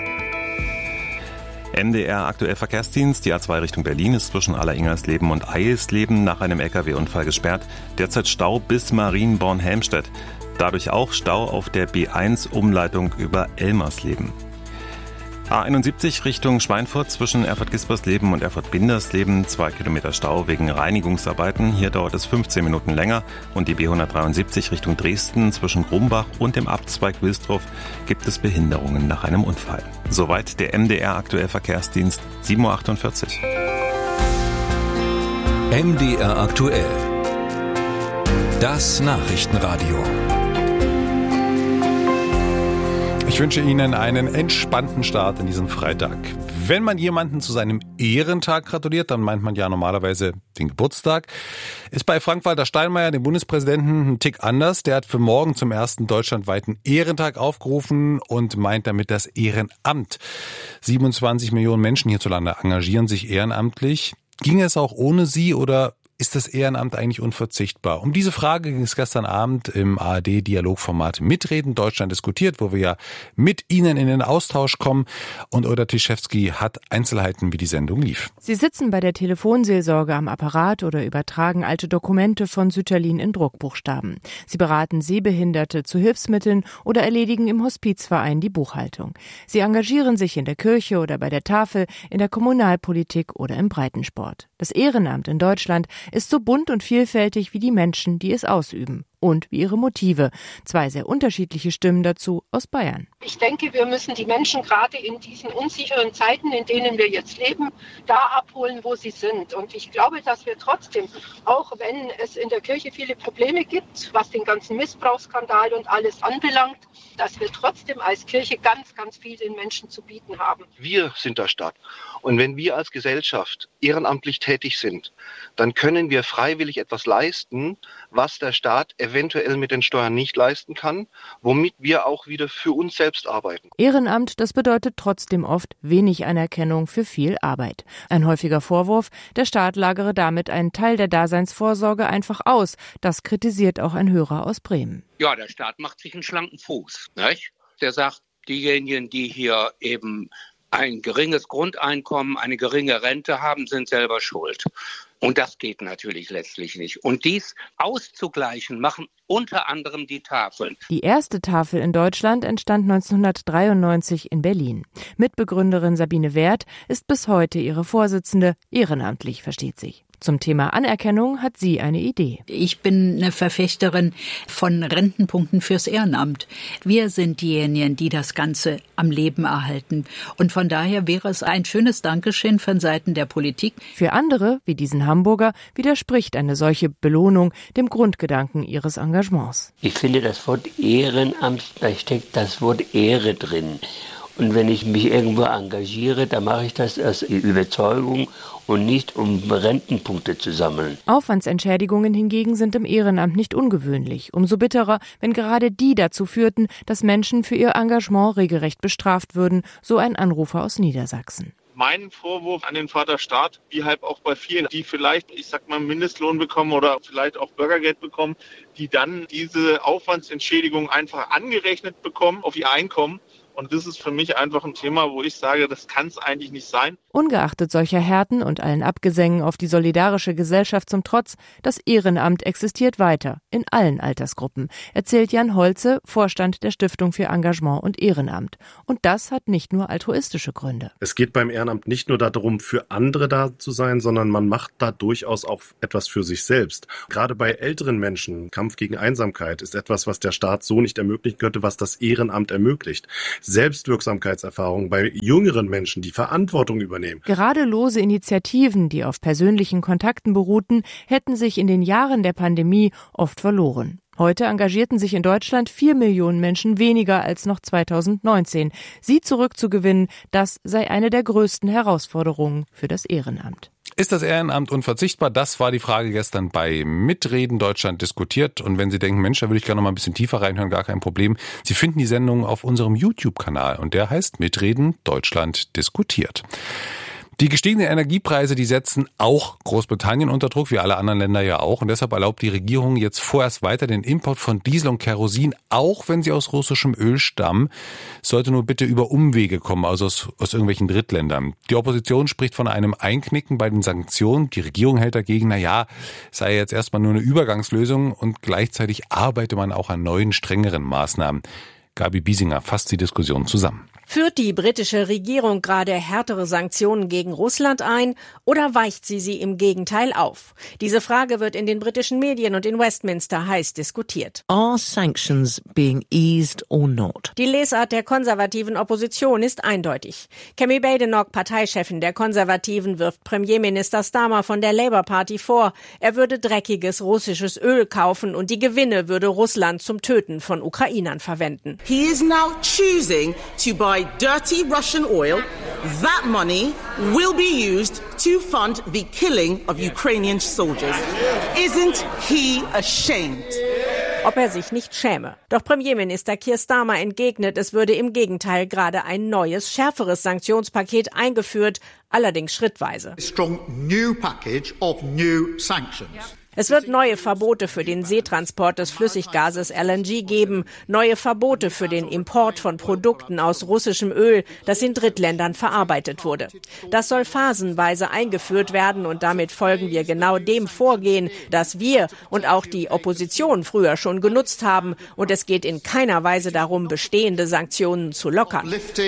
M D R aktuell Verkehrsdienst. Die A zwei Richtung Berlin ist zwischen Allersingersleben und Eilsleben nach einem L K W-Unfall gesperrt. Derzeit Stau bis Marienborn-Helmstedt. Dadurch auch Stau auf der B eins Umleitung über Elmersleben. A einundsiebzig Richtung Schweinfurt zwischen Erfurt-Gispersleben und Erfurt-Bindersleben. Zwei Kilometer Stau wegen Reinigungsarbeiten. Hier dauert es fünfzehn Minuten länger. Und die B hundertdreiundsiebzig Richtung Dresden zwischen Grumbach und dem Abzweig Wilsdruff gibt es Behinderungen nach einem Unfall. Soweit der M D R aktuell Verkehrsdienst, sieben Uhr achtundvierzig. M D R aktuell. Das Nachrichtenradio. Ich wünsche Ihnen einen entspannten Start in diesen Freitag. Wenn man jemanden zu seinem Ehrentag gratuliert, dann meint man ja normalerweise den Geburtstag. Ist bei Frank-Walter Steinmeier, dem Bundespräsidenten, ein Tick anders. Der hat für morgen zum ersten deutschlandweiten Ehrentag aufgerufen und meint damit das Ehrenamt. siebenundzwanzig Millionen Menschen hierzulande engagieren sich ehrenamtlich. Ging es auch ohne Sie oder ist das Ehrenamt eigentlich unverzichtbar? Um diese Frage ging es gestern Abend im A R D-Dialogformat Mitreden Deutschland diskutiert, wo wir ja mit Ihnen in den Austausch kommen. Und Olga Tischewski hat Einzelheiten, wie die Sendung lief. Sie sitzen bei der Telefonseelsorge am Apparat oder übertragen alte Dokumente von Sütterlin in Druckbuchstaben. Sie beraten Sehbehinderte zu Hilfsmitteln oder erledigen im Hospizverein die Buchhaltung. Sie engagieren sich in der Kirche oder bei der Tafel, in der Kommunalpolitik oder im Breitensport. Das Ehrenamt in Deutschland ist so bunt und vielfältig wie die Menschen, die es ausüben. Und wie ihre Motive. Zwei sehr unterschiedliche Stimmen dazu aus Bayern. Ich denke, wir müssen die Menschen gerade in diesen unsicheren Zeiten, in denen wir jetzt leben, da abholen, wo sie sind. Und ich glaube, dass wir trotzdem, auch wenn es in der Kirche viele Probleme gibt, was den ganzen Missbrauchsskandal und alles anbelangt, dass wir trotzdem als Kirche ganz, ganz viel den Menschen zu bieten haben. Wir sind der Staat. Und wenn wir als Gesellschaft ehrenamtlich tätig sind, dann können wir freiwillig etwas leisten, was der Staat eventuell mit den Steuern nicht leisten kann, womit wir auch wieder für uns selbst arbeiten. Ehrenamt, das bedeutet trotzdem oft wenig Anerkennung für viel Arbeit. Ein häufiger Vorwurf, der Staat lagere damit einen Teil der Daseinsvorsorge einfach aus. Das kritisiert auch ein Hörer aus Bremen. Ja, der Staat macht sich einen schlanken Fuß, nicht? Der sagt, diejenigen, die hier eben ein geringes Grundeinkommen, eine geringe Rente haben, sind selber schuld. Und das geht natürlich letztlich nicht. Und dies auszugleichen, machen unter anderem die Tafeln. Die erste Tafel in Deutschland entstand neunzehnhundertdreiundneunzig in Berlin. Mitbegründerin Sabine Wert ist bis heute ihre Vorsitzende, ehrenamtlich, versteht sich. Zum Thema Anerkennung hat sie eine Idee. Ich bin eine Verfechterin von Rentenpunkten fürs Ehrenamt. Wir sind diejenigen, die das Ganze am Leben erhalten. Und von daher wäre es ein schönes Dankeschön von Seiten der Politik. Für andere, wie diesen Hamburger, widerspricht eine solche Belohnung dem Grundgedanken ihres Engagements. Ich finde, das Wort Ehrenamt, da steckt das Wort Ehre drin. Und wenn ich mich irgendwo engagiere, dann mache ich das aus Überzeugung und nicht um Rentenpunkte zu sammeln. Aufwandsentschädigungen hingegen sind im Ehrenamt nicht ungewöhnlich. Umso bitterer, wenn gerade die dazu führten, dass Menschen für ihr Engagement regelrecht bestraft würden, so ein Anrufer aus Niedersachsen. Mein Vorwurf an den Vater Staat, wie halt auch bei vielen, die vielleicht, ich sag mal, Mindestlohn bekommen oder vielleicht auch Bürgergeld bekommen, die dann diese Aufwandsentschädigung einfach angerechnet bekommen auf ihr Einkommen. Und das ist für mich einfach ein Thema, wo ich sage, das kann es eigentlich nicht sein. Ungeachtet solcher Härten und allen Abgesängen auf die solidarische Gesellschaft zum Trotz, das Ehrenamt existiert weiter, in allen Altersgruppen, erzählt Jan Holze, Vorstand der Stiftung für Engagement und Ehrenamt. Und das hat nicht nur altruistische Gründe. Es geht beim Ehrenamt nicht nur darum, für andere da zu sein, sondern man macht da durchaus auch etwas für sich selbst. Gerade bei älteren Menschen, Kampf gegen Einsamkeit ist etwas, was der Staat so nicht ermöglichen könnte, was das Ehrenamt ermöglicht. Selbstwirksamkeitserfahrung bei jüngeren Menschen, die Verantwortung übernehmen. Gerade lose Initiativen, die auf persönlichen Kontakten beruhten, hätten sich in den Jahren der Pandemie oft verloren. Heute engagierten sich in Deutschland vier Millionen Menschen weniger als noch zweitausendneunzehn. Sie zurückzugewinnen, das sei eine der größten Herausforderungen für das Ehrenamt. Ist das Ehrenamt unverzichtbar? Das war die Frage gestern bei Mitreden Deutschland diskutiert. Und wenn Sie denken, Mensch, da würde ich gerne noch mal ein bisschen tiefer reinhören, gar kein Problem. Sie finden die Sendung auf unserem YouTube-Kanal und der heißt Mitreden Deutschland diskutiert. Die gestiegenen Energiepreise, die setzen auch Großbritannien unter Druck, wie alle anderen Länder ja auch. Und deshalb erlaubt die Regierung jetzt vorerst weiter den Import von Diesel und Kerosin, auch wenn sie aus russischem Öl stammen. Sollte nur bitte über Umwege kommen, also aus, aus irgendwelchen Drittländern. Die Opposition spricht von einem Einknicken bei den Sanktionen. Die Regierung hält dagegen, na ja, sei jetzt erstmal nur eine Übergangslösung und gleichzeitig arbeite man auch an neuen, strengeren Maßnahmen. Gabi Biesinger fasst die Diskussion zusammen. Führt die britische Regierung gerade härtere Sanktionen gegen Russland ein oder weicht sie sie im Gegenteil auf? Diese Frage wird in den britischen Medien und in Westminster heiß diskutiert. Are sanctions being eased or not? Die Lesart der konservativen Opposition ist eindeutig. Kemi Badenoch, Parteichefin der Konservativen, wirft Premierminister Starmer von der Labour Party vor, er würde dreckiges russisches Öl kaufen und die Gewinne würde Russland zum Töten von Ukrainern verwenden. He is now choosing to buy dirty Russian oil. That money will be used to fund the killing of Ukrainian soldiers. Isn't he ashamed? Ob er sich nicht schäme. Doch Premierminister Keir Starmer entgegnet, es würde im Gegenteil gerade ein neues, schärferes Sanktionspaket eingeführt, allerdings schrittweise. A strong new package of new sanctions. Es wird neue Verbote für den Seetransport des Flüssiggases L N G geben, neue Verbote für den Import von Produkten aus russischem Öl, das in Drittländern verarbeitet wurde. Das soll phasenweise eingeführt werden und damit folgen wir genau dem Vorgehen, das wir und auch die Opposition früher schon genutzt haben. Und es geht in keiner Weise darum, bestehende Sanktionen zu lockern.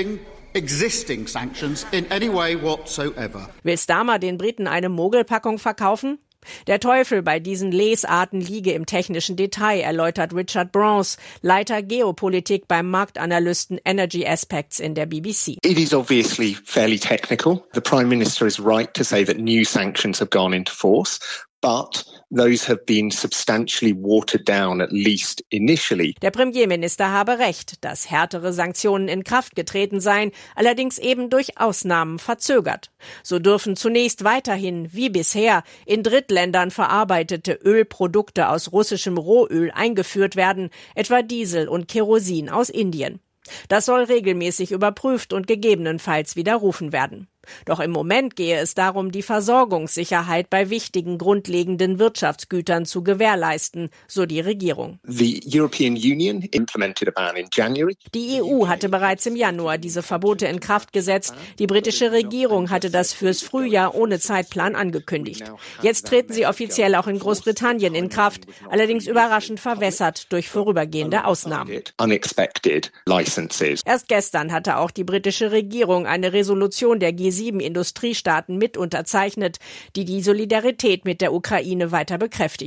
Existing sanctions in any way whatsoever. Will Starmer den Briten eine Mogelpackung verkaufen? Der Teufel bei diesen Lesarten liege im technischen Detail, erläutert Richard Bronze, Leiter Geopolitik beim Marktanalysten Energy Aspects in der B B C. It is obviously fairly technical. The Prime Minister is right to say that new sanctions have gone into force. But those have been substantially watered down, at least initially. Der Premierminister habe recht, dass härtere Sanktionen in Kraft getreten seien, allerdings eben durch Ausnahmen verzögert. So dürfen zunächst weiterhin, wie bisher, in Drittländern verarbeitete Ölprodukte aus russischem Rohöl eingeführt werden, etwa Diesel und Kerosin aus Indien. Das soll regelmäßig überprüft und gegebenenfalls widerrufen werden. Doch im Moment gehe es darum, die Versorgungssicherheit bei wichtigen grundlegenden Wirtschaftsgütern zu gewährleisten, so die Regierung. The European Union implemented a ban in January. Die E U hatte bereits im Januar diese Verbote in Kraft gesetzt. Die britische Regierung hatte das fürs Frühjahr ohne Zeitplan angekündigt. Jetzt treten sie offiziell auch in Großbritannien in Kraft, allerdings überraschend verwässert durch vorübergehende Ausnahmen. Unexpected licenses. Erst gestern hatte auch die britische Regierung eine Resolution der G sieben Industriestaaten mit unterzeichnet, die die Solidarität mit der Ukraine weiter bekräftigte.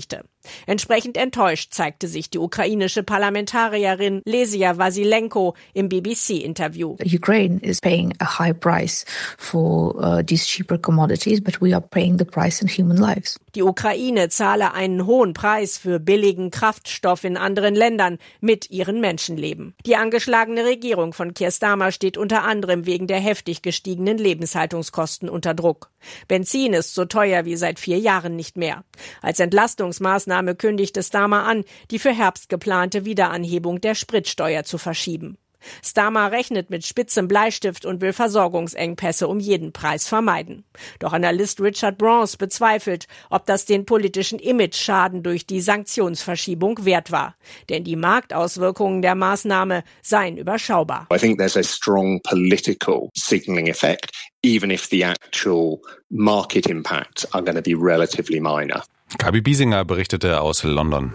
Entsprechend enttäuscht zeigte sich die ukrainische Parlamentarierin Lesia Vasilenko im B B C-Interview. Ukraine is paying a high price for uh, these cheaper commodities, but we are paying the price in human lives. Die Ukraine zahle einen hohen Preis für billigen Kraftstoff in anderen Ländern mit ihren Menschenleben. Die angeschlagene Regierung von Keir Starmer steht unter anderem wegen der heftig gestiegenen Lebenshaltungskosten unter Druck. Benzin ist so teuer wie seit vier Jahren nicht mehr. Als Entlastungsmaßnahme kündigte Starmer an, die für Herbst geplante Wiederanhebung der Spritsteuer zu verschieben. Starmer rechnet mit spitzem Bleistift und will Versorgungsengpässe um jeden Preis vermeiden. Doch Analyst Richard Bronze bezweifelt, ob das den politischen Image-Schaden durch die Sanktionsverschiebung wert war. Denn die Marktauswirkungen der Maßnahme seien überschaubar. I think there's a strong political signaling effect, even if the actual market impacts are going to be relatively minor. Gabi Biesinger berichtete aus London.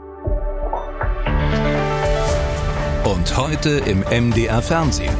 Und heute im M D R Fernsehen.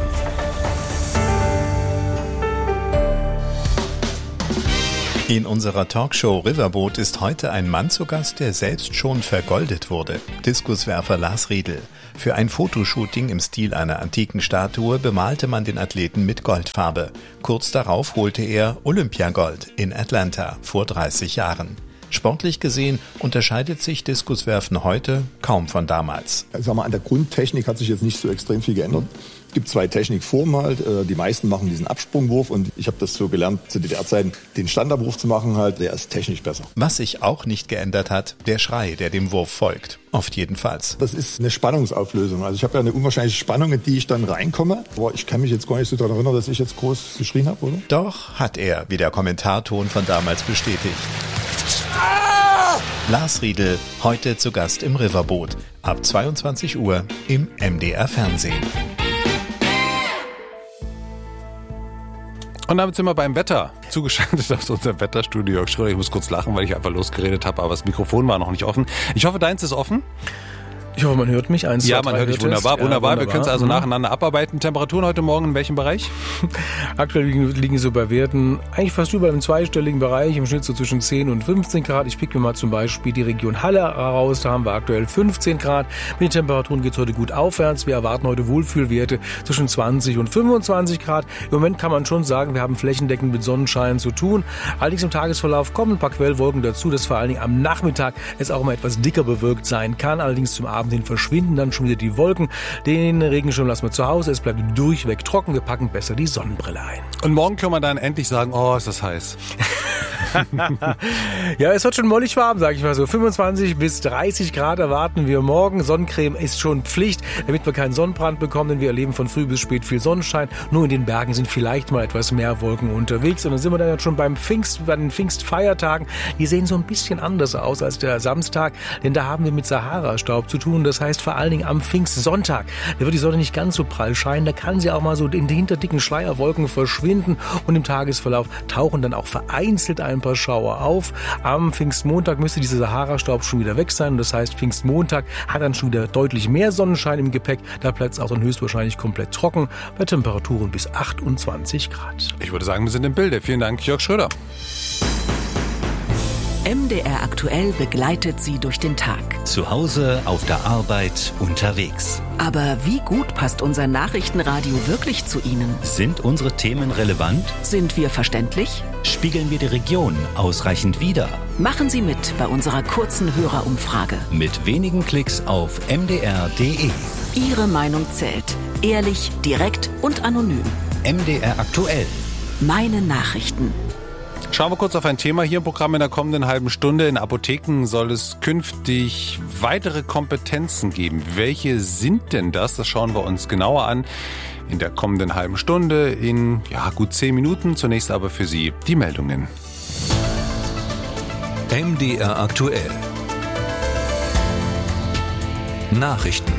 In unserer Talkshow Riverboat ist heute ein Mann zu Gast, der selbst schon vergoldet wurde. Diskuswerfer Lars Riedel. Für ein Fotoshooting im Stil einer antiken Statue bemalte man den Athleten mit Goldfarbe. Kurz darauf holte er Olympiagold in Atlanta vor dreißig Jahren. Sportlich gesehen unterscheidet sich Diskuswerfen heute kaum von damals. Ich sag mal, an der Grundtechnik hat sich jetzt nicht so extrem viel geändert. Es gibt zwei Technikformen halt. Die meisten machen diesen Absprungwurf und ich habe das so gelernt, zu D D R-Zeiten den Standardwurf zu machen halt. Der ist technisch besser. Was sich auch nicht geändert hat, der Schrei, der dem Wurf folgt. Oft jedenfalls. Das ist eine Spannungsauflösung. Also ich habe ja eine unwahrscheinliche Spannung, in die ich dann reinkomme. Aber ich kann mich jetzt gar nicht so daran erinnern, dass ich jetzt groß geschrien habe, oder? Doch hat er, wie der Kommentarton von damals bestätigt. Lars Riedel, heute zu Gast im Riverboat. Ab zweiundzwanzig Uhr im M D R Fernsehen. Und damit sind wir beim Wetter. Zugeschaltet aus unserem Wetterstudio Jörg Schröder. Ich muss kurz lachen, weil ich einfach losgeredet habe, aber das Mikrofon war noch nicht offen. Ich hoffe, deins ist offen. Ich hoffe, man hört mich. Eins, ja, zwei, man hört dich wunderbar, ja, wunderbar. Wir können es also mhm. nacheinander abarbeiten. Temperaturen heute Morgen in welchem Bereich? Aktuell liegen, liegen so bei Werten eigentlich fast überall im zweistelligen Bereich, im Schnitt so zwischen zehn und fünfzehn Grad. Ich pick mir mal zum Beispiel die Region Halle raus. Da haben wir aktuell fünfzehn Grad. Mit den Temperaturen geht es heute gut aufwärts. Wir erwarten heute Wohlfühlwerte zwischen zwanzig und fünfundzwanzig Grad. Im Moment kann man schon sagen, wir haben flächendeckend mit Sonnenschein zu tun. Allerdings im Tagesverlauf kommen ein paar Quellwolken dazu, dass vor allen Dingen am Nachmittag es auch mal etwas dicker bewölkt sein kann. Allerdings zum Abend hin verschwinden dann schon wieder die Wolken. Den Regenschirm lassen wir zu Hause. Es bleibt durchweg trocken. Wir packen besser die Sonnenbrille ein. Und morgen können wir dann endlich sagen, oh, ist das heiß. Ja, es wird schon mollig warm, sage ich mal so. fünfundzwanzig bis dreißig Grad erwarten wir morgen. Sonnencreme ist schon Pflicht, damit wir keinen Sonnenbrand bekommen, denn wir erleben von früh bis spät viel Sonnenschein. Nur in den Bergen sind vielleicht mal etwas mehr Wolken unterwegs. Und dann sind wir dann jetzt schon beim Pfingst, bei den Pfingstfeiertagen. Die sehen so ein bisschen anders aus als der Samstag, denn da haben wir mit Sahara-Staub zu tun. Das heißt vor allen Dingen am Pfingstsonntag. Da wird die Sonne nicht ganz so prall scheinen. Da kann sie auch mal so in den hinterdicken Schleierwolken verschwinden. Und im Tagesverlauf tauchen dann auch vereinzelt ein paar Schauer auf. Am Pfingstmontag müsste dieser Sahara-Staub schon wieder weg sein. Und das heißt, Pfingstmontag hat dann schon wieder deutlich mehr Sonnenschein im Gepäck. Da bleibt es auch dann höchstwahrscheinlich komplett trocken bei Temperaturen bis achtundzwanzig Grad. Ich würde sagen, wir sind im Bilde. Vielen Dank, Jörg Schröder. M D R aktuell begleitet Sie durch den Tag. Zu Hause, auf der Arbeit, unterwegs. Aber wie gut passt unser Nachrichtenradio wirklich zu Ihnen? Sind unsere Themen relevant? Sind wir verständlich? Spiegeln wir die Region ausreichend wider? Machen Sie mit bei unserer kurzen Hörerumfrage. Mit wenigen Klicks auf m d r punkt d e. Ihre Meinung zählt. Ehrlich, direkt und anonym. M D R aktuell. Meine Nachrichten. Schauen wir kurz auf ein Thema hier im Programm in der kommenden halben Stunde. In Apotheken soll es künftig weitere Kompetenzen geben. Welche sind denn das? Das schauen wir uns genauer an in der kommenden halben Stunde in ja, gut zehn Minuten. Zunächst aber für Sie die Meldungen. M D R aktuell. Nachrichten.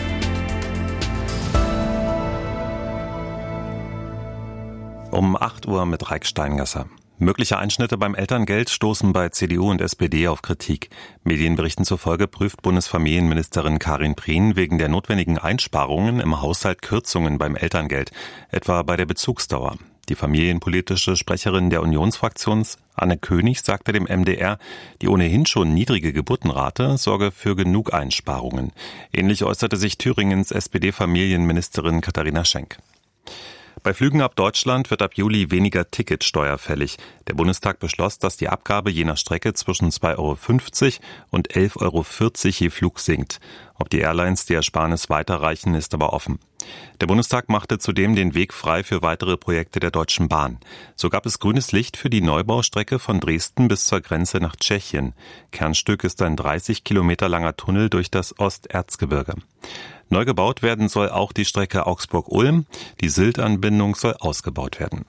Um acht Uhr mit Reik Steingasser. Mögliche Einschnitte beim Elterngeld stoßen bei C D U und S P D auf Kritik. Medienberichten zufolge prüft Bundesfamilienministerin Karin Prien wegen der notwendigen Einsparungen im Haushalt Kürzungen beim Elterngeld, etwa bei der Bezugsdauer. Die familienpolitische Sprecherin der Unionsfraktion, Anne König, sagte dem M D R, die ohnehin schon niedrige Geburtenrate sorge für genug Einsparungen. Ähnlich äußerte sich Thüringens S P D-Familienministerin Katharina Schenk. Bei Flügen ab Deutschland wird ab Juli weniger Ticketsteuer fällig. Der Bundestag beschloss, dass die Abgabe je nach Strecke zwischen zwei Euro fünfzig und elf Euro vierzig je Flug sinkt. Ob die Airlines die Ersparnis weiterreichen, ist aber offen. Der Bundestag machte zudem den Weg frei für weitere Projekte der Deutschen Bahn. So gab es grünes Licht für die Neubaustrecke von Dresden bis zur Grenze nach Tschechien. Kernstück ist ein dreißig Kilometer langer Tunnel durch das Osterzgebirge. Neu gebaut werden soll auch die Strecke Augsburg-Ulm. Die Sylt-Anbindung soll ausgebaut werden.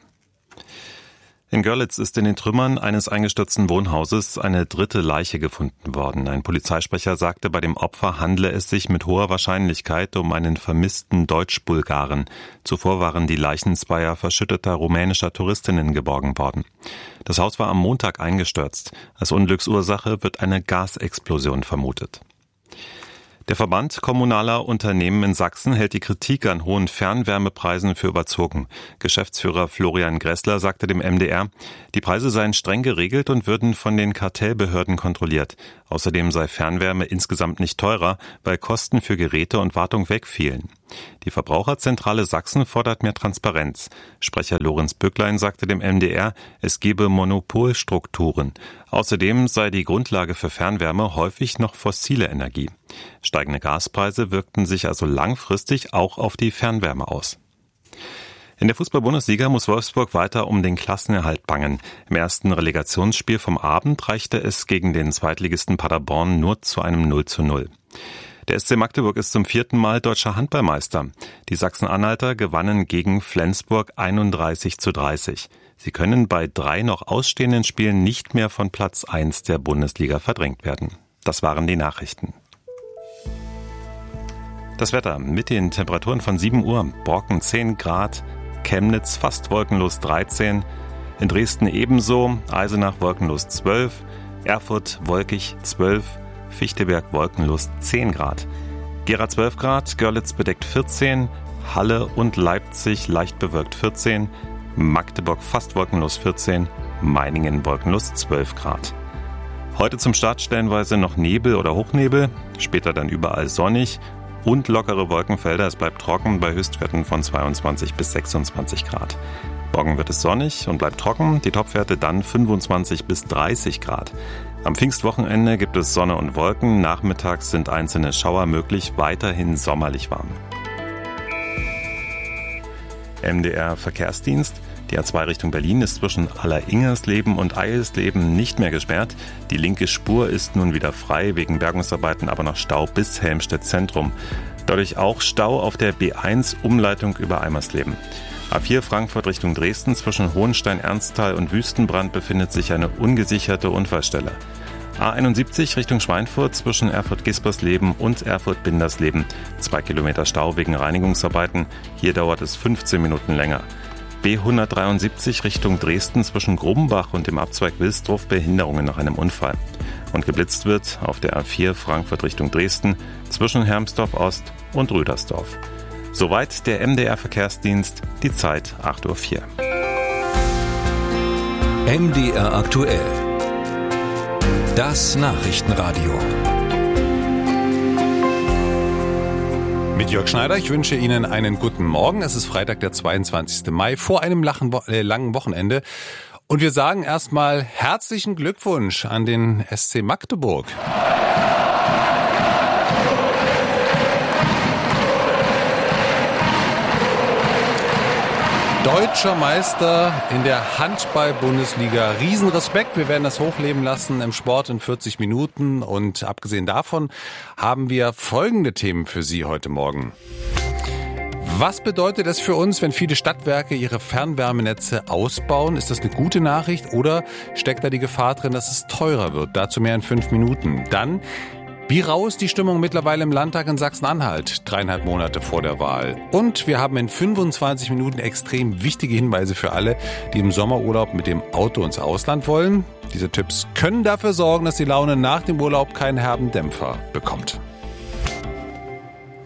In Görlitz ist in den Trümmern eines eingestürzten Wohnhauses eine dritte Leiche gefunden worden. Ein Polizeisprecher sagte, bei dem Opfer handle es sich mit hoher Wahrscheinlichkeit um einen vermissten Deutsch-Bulgaren. Zuvor waren die Leichen zweier verschütteter rumänischer Touristinnen geborgen worden. Das Haus war am Montag eingestürzt. Als Unglücksursache wird eine Gasexplosion vermutet. Der Verband kommunaler Unternehmen in Sachsen hält die Kritik an hohen Fernwärmepreisen für überzogen. Geschäftsführer Florian Gressler sagte dem M D R, die Preise seien streng geregelt und würden von den Kartellbehörden kontrolliert. Außerdem sei Fernwärme insgesamt nicht teurer, weil Kosten für Geräte und Wartung wegfielen. Die Verbraucherzentrale Sachsen fordert mehr Transparenz. Sprecher Lorenz Böcklein sagte dem M D R, es gebe Monopolstrukturen. Außerdem sei die Grundlage für Fernwärme häufig noch fossile Energie. Steigende Gaspreise wirkten sich also langfristig auch auf die Fernwärme aus. In der Fußball-Bundesliga muss Wolfsburg weiter um den Klassenerhalt bangen. Im ersten Relegationsspiel vom Abend reichte es gegen den Zweitligisten Paderborn nur zu einem null zu null. Der S C Magdeburg ist zum vierten Mal deutscher Handballmeister. Die Sachsen-Anhalter gewannen gegen Flensburg einunddreißig zu dreißig. Sie können bei drei noch ausstehenden Spielen nicht mehr von Platz eins der Bundesliga verdrängt werden. Das waren die Nachrichten. Das Wetter mit den Temperaturen von sieben Uhr. Borken zehn Grad, Chemnitz fast wolkenlos dreizehn, in Dresden ebenso, Eisenach wolkenlos zwölf, Erfurt wolkig zwölf, Fichtelberg wolkenlos zehn Grad. Gera zwölf Grad, Görlitz bedeckt vierzehn, Halle und Leipzig leicht bewölkt vierzehn, Magdeburg fast wolkenlos vierzehn, Meiningen wolkenlos zwölf Grad. Heute zum Start stellenweise noch Nebel oder Hochnebel, später dann überall sonnig und lockere Wolkenfelder. Es bleibt trocken bei Höchstwerten von zweiundzwanzig bis sechsundzwanzig Grad. Morgen wird es sonnig und bleibt trocken, die Topwerte dann fünfundzwanzig bis dreißig Grad. Am Pfingstwochenende gibt es Sonne und Wolken, nachmittags sind einzelne Schauer möglich, weiterhin sommerlich warm. M D R Verkehrsdienst. Die A zwei Richtung Berlin ist zwischen Alleringersleben und Eilsleben nicht mehr gesperrt. Die linke Spur ist nun wieder frei, wegen Bergungsarbeiten aber noch Stau bis Helmstedt Zentrum. Dadurch auch Stau auf der B eins Umleitung über Eimersleben. A vier Frankfurt Richtung Dresden zwischen Hohenstein-Ernsthal und Wüstenbrand befindet sich eine ungesicherte Unfallstelle. A einundsiebzig Richtung Schweinfurt zwischen Erfurt-Gispersleben und Erfurt-Bindersleben. Zwei Kilometer Stau wegen Reinigungsarbeiten. Hier dauert es fünfzehn Minuten länger. B hundertdreiundsiebzig Richtung Dresden zwischen Grumbach und dem Abzweig Wilsdruf Behinderungen nach einem Unfall. Und geblitzt wird auf der A vier Frankfurt Richtung Dresden zwischen Hermsdorf Ost und Rüdersdorf. Soweit der M D R Verkehrsdienst, die Zeit acht Uhr vier. M D R aktuell. Das Nachrichtenradio. Mit Jörg Schneider, ich wünsche Ihnen einen guten Morgen. Es ist Freitag, der zweiundzwanzigsten Mai, vor einem langen Wochenende. Und wir sagen erstmal herzlichen Glückwunsch an den S C Magdeburg. Deutscher Meister in der Handball-Bundesliga. Riesenrespekt, wir werden das hochleben lassen im Sport in vierzig Minuten. Und abgesehen davon haben wir folgende Themen für Sie heute Morgen. Was bedeutet es für uns, wenn viele Stadtwerke ihre Fernwärmenetze ausbauen? Ist das eine gute Nachricht oder steckt da die Gefahr drin, dass es teurer wird? Dazu mehr in fünf Minuten. Dann: Wie rau ist die Stimmung mittlerweile im Landtag in Sachsen-Anhalt, dreieinhalb Monate vor der Wahl? Und wir haben in fünfundzwanzig Minuten extrem wichtige Hinweise für alle, die im Sommerurlaub mit dem Auto ins Ausland wollen. Diese Tipps können dafür sorgen, dass die Laune nach dem Urlaub keinen herben Dämpfer bekommt.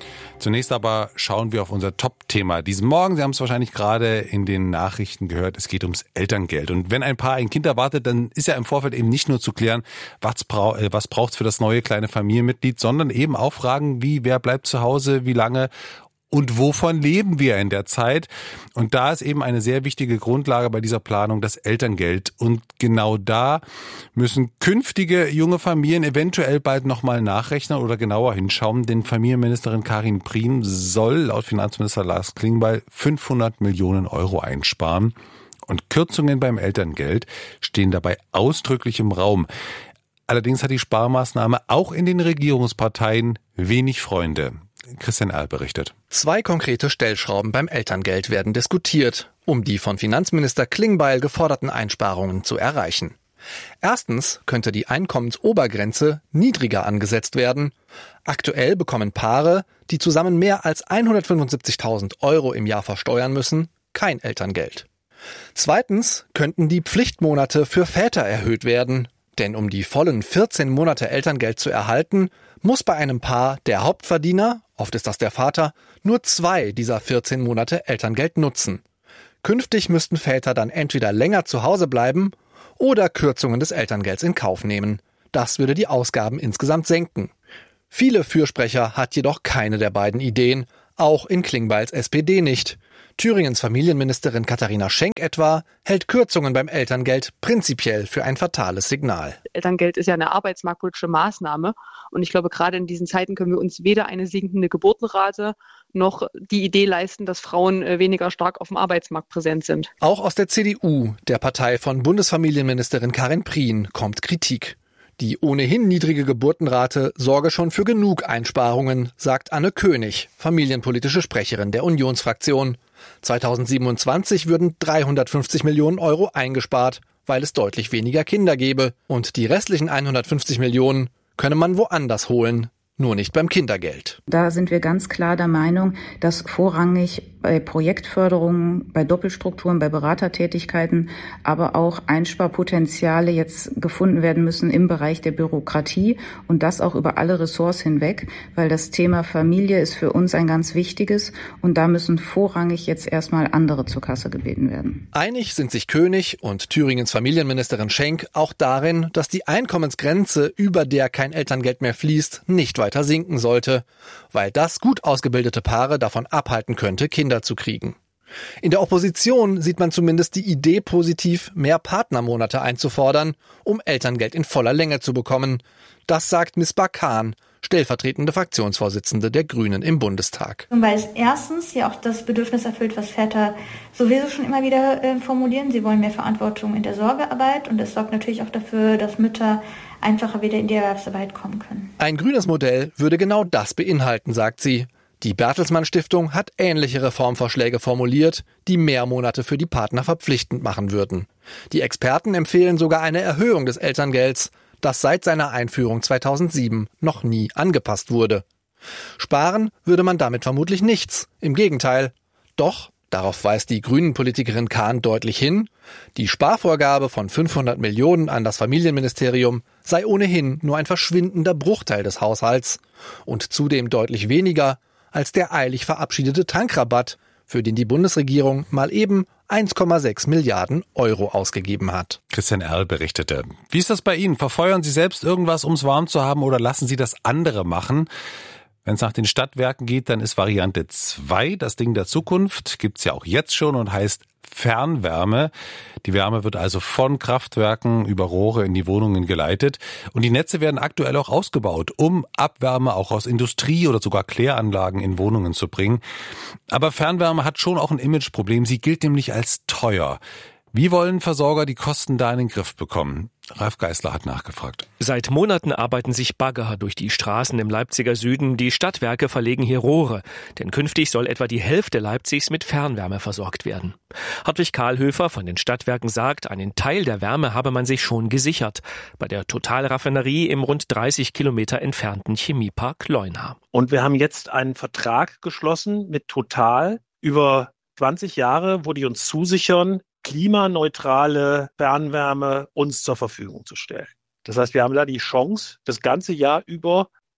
Zunächst aber schauen wir auf unser Top-Thema diesen Morgen. Sie haben es wahrscheinlich gerade in den Nachrichten gehört, es geht ums Elterngeld. Und wenn ein Paar ein Kind erwartet, dann ist ja im Vorfeld eben nicht nur zu klären, was, brau- äh, was braucht es für das neue kleine Familienmitglied, sondern eben auch Fragen wie, wer bleibt zu Hause, wie lange und wovon leben wir in der Zeit? Und da ist eben eine sehr wichtige Grundlage bei dieser Planung das Elterngeld. Und genau da müssen künftige junge Familien eventuell bald nochmal nachrechnen oder genauer hinschauen. Denn Familienministerin Karin Prien soll laut Finanzminister Lars Klingbeil fünfhundert Millionen Euro einsparen. Und Kürzungen beim Elterngeld stehen dabei ausdrücklich im Raum. Allerdings hat die Sparmaßnahme auch in den Regierungsparteien wenig Freunde. Christian Erl berichtet. Zwei konkrete Stellschrauben beim Elterngeld werden diskutiert, um die von Finanzminister Klingbeil geforderten Einsparungen zu erreichen. Erstens könnte die Einkommensobergrenze niedriger angesetzt werden. Aktuell bekommen Paare, die zusammen mehr als hundertfünfundsiebzigtausend Euro im Jahr versteuern müssen, kein Elterngeld. Zweitens könnten die Pflichtmonate für Väter erhöht werden. Denn um die vollen vierzehn Monate Elterngeld zu erhalten, muss bei einem Paar der Hauptverdiener, oft ist das der Vater, nur zwei dieser vierzehn Monate Elterngeld nutzen. Künftig müssten Väter dann entweder länger zu Hause bleiben oder Kürzungen des Elterngelds in Kauf nehmen. Das würde die Ausgaben insgesamt senken. Viele Fürsprecher hat jedoch keine der beiden Ideen, auch in Klingbeils S P D nicht. Thüringens Familienministerin Katharina Schenk etwa hält Kürzungen beim Elterngeld prinzipiell für ein fatales Signal. Elterngeld ist ja eine arbeitsmarktpolitische Maßnahme und ich glaube, gerade in diesen Zeiten können wir uns weder eine sinkende Geburtenrate noch die Idee leisten, dass Frauen weniger stark auf dem Arbeitsmarkt präsent sind. Auch aus der C D U, der Partei von Bundesfamilienministerin Karin Prien, kommt Kritik. Die ohnehin niedrige Geburtenrate sorge schon für genug Einsparungen, sagt Anne König, familienpolitische Sprecherin der Unionsfraktion. zweitausendsiebenundzwanzig würden dreihundertfünfzig Millionen Euro eingespart, weil es deutlich weniger Kinder gäbe. Und die restlichen hundertfünfzig Millionen könne man woanders holen. Nur nicht beim Kindergeld. Da sind wir ganz klar der Meinung, dass vorrangig bei Projektförderungen, bei Doppelstrukturen, bei Beratertätigkeiten, aber auch Einsparpotenziale jetzt gefunden werden müssen im Bereich der Bürokratie und das auch über alle Ressorts hinweg, weil das Thema Familie ist für uns ein ganz wichtiges und da müssen vorrangig jetzt erstmal andere zur Kasse gebeten werden. Einig sind sich König und Thüringens Familienministerin Schenk auch darin, dass die Einkommensgrenze, über der kein Elterngeld mehr fließt, nicht weiter sinken sollte, weil das gut ausgebildete Paare davon abhalten könnte, Kinder zu kriegen. In der Opposition sieht man zumindest die Idee positiv, mehr Partnermonate einzufordern, um Elterngeld in voller Länge zu bekommen. Das sagt Misbah Khan, stellvertretende Fraktionsvorsitzende der Grünen im Bundestag. Weil es erstens ja auch das Bedürfnis erfüllt, was Väter sowieso schon immer wieder äh, formulieren. Sie wollen mehr Verantwortung in der Sorgearbeit und es sorgt natürlich auch dafür, dass Mütter einfacher wieder in die Erwerbsarbeit kommen können. Ein grünes Modell würde genau das beinhalten, sagt sie. Die Bertelsmann Stiftung hat ähnliche Reformvorschläge formuliert, die mehr Monate für die Partner verpflichtend machen würden. Die Experten empfehlen sogar eine Erhöhung des Elterngelds, das seit seiner Einführung zweitausendsieben noch nie angepasst wurde. Sparen würde man damit vermutlich nichts, im Gegenteil. Doch, darauf weist die Grünen-Politikerin Kahn deutlich hin, die Sparvorgabe von fünfhundert Millionen an das Familienministerium sei ohnehin nur ein verschwindender Bruchteil des Haushalts und zudem deutlich weniger als der eilig verabschiedete Tankrabatt, für den die Bundesregierung mal eben eins Komma sechs Milliarden Euro ausgegeben hat. Christian Erl berichtete. Wie ist das bei Ihnen? Verfeuern Sie selbst irgendwas, um es warm zu haben, oder lassen Sie das andere machen? Wenn es nach den Stadtwerken geht, dann ist Variante zwei das Ding der Zukunft. Gibt's ja auch jetzt schon und heißt Fernwärme. Die Wärme wird also von Kraftwerken über Rohre in die Wohnungen geleitet. Und die Netze werden aktuell auch ausgebaut, um Abwärme auch aus Industrie oder sogar Kläranlagen in Wohnungen zu bringen. Aber Fernwärme hat schon auch ein Imageproblem. Sie gilt nämlich als teuer. Wie wollen Versorger die Kosten da in den Griff bekommen? Ralf Geißler hat nachgefragt. Seit Monaten arbeiten sich Bagger durch die Straßen im Leipziger Süden. Die Stadtwerke verlegen hier Rohre, denn künftig soll etwa die Hälfte Leipzigs mit Fernwärme versorgt werden. Hartwig Kahlhöfer von den Stadtwerken sagt, einen Teil der Wärme habe man sich schon gesichert, bei der Totalraffinerie im rund dreißig Kilometer entfernten Chemiepark Leuna. Und wir haben jetzt einen Vertrag geschlossen mit Total über zwanzig Jahre, wo die uns zusichern, klimaneutrale Fernwärme uns zur Verfügung zu stellen. Das heißt, wir haben da die Chance, das ganze Jahr über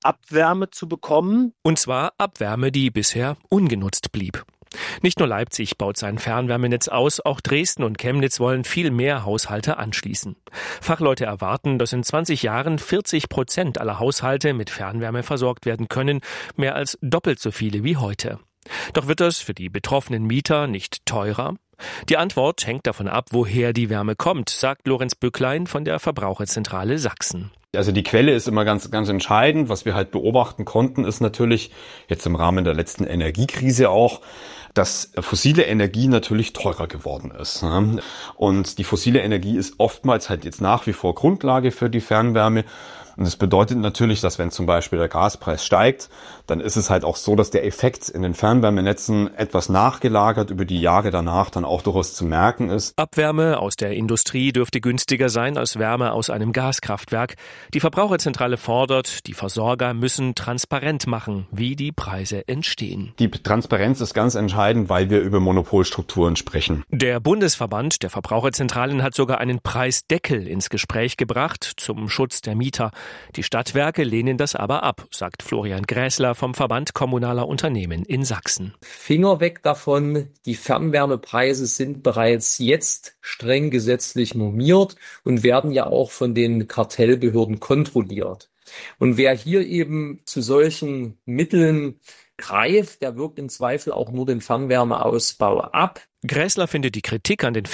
Abwärme zu bekommen. Und zwar Abwärme, die bisher ungenutzt blieb. Nicht nur Leipzig baut sein Fernwärmenetz aus, auch Dresden und Chemnitz wollen viel mehr Haushalte anschließen. Fachleute erwarten, dass in zwanzig Jahren vierzig Prozent aller Haushalte mit Fernwärme versorgt werden können, mehr als doppelt so viele wie heute. Doch wird das für die betroffenen Mieter nicht teurer? Die Antwort hängt davon ab, woher die Wärme kommt, sagt Lorenz Bücklein von der Verbraucherzentrale Sachsen. Also die Quelle ist immer ganz, ganz entscheidend. Was wir halt beobachten konnten, ist natürlich jetzt im Rahmen der letzten Energiekrise auch, dass fossile Energie natürlich teurer geworden ist. Und die fossile Energie ist oftmals halt jetzt nach wie vor Grundlage für die Fernwärme. Und das bedeutet natürlich, dass wenn zum Beispiel der Gaspreis steigt, dann ist es halt auch so, dass der Effekt in den Fernwärmenetzen etwas nachgelagert über die Jahre danach dann auch durchaus zu merken ist. Abwärme aus der Industrie dürfte günstiger sein als Wärme aus einem Gaskraftwerk. Die Verbraucherzentrale fordert, die Versorger müssen transparent machen, wie die Preise entstehen. Die Transparenz ist ganz entscheidend, weil wir über Monopolstrukturen sprechen. Der Bundesverband der Verbraucherzentralen hat sogar einen Preisdeckel ins Gespräch gebracht zum Schutz der Mieter. Die Stadtwerke lehnen das aber ab, sagt Florian Gräßler vom Verband Kommunaler Unternehmen in Sachsen. Finger weg davon, die Fernwärmepreise sind bereits jetzt streng gesetzlich normiert und werden ja auch von den Kartellbehörden kontrolliert. Und wer hier eben zu solchen Mitteln greift, der wirkt im Zweifel auch nur den Fernwärmeausbau ab. Gräßler findet die Kritik an den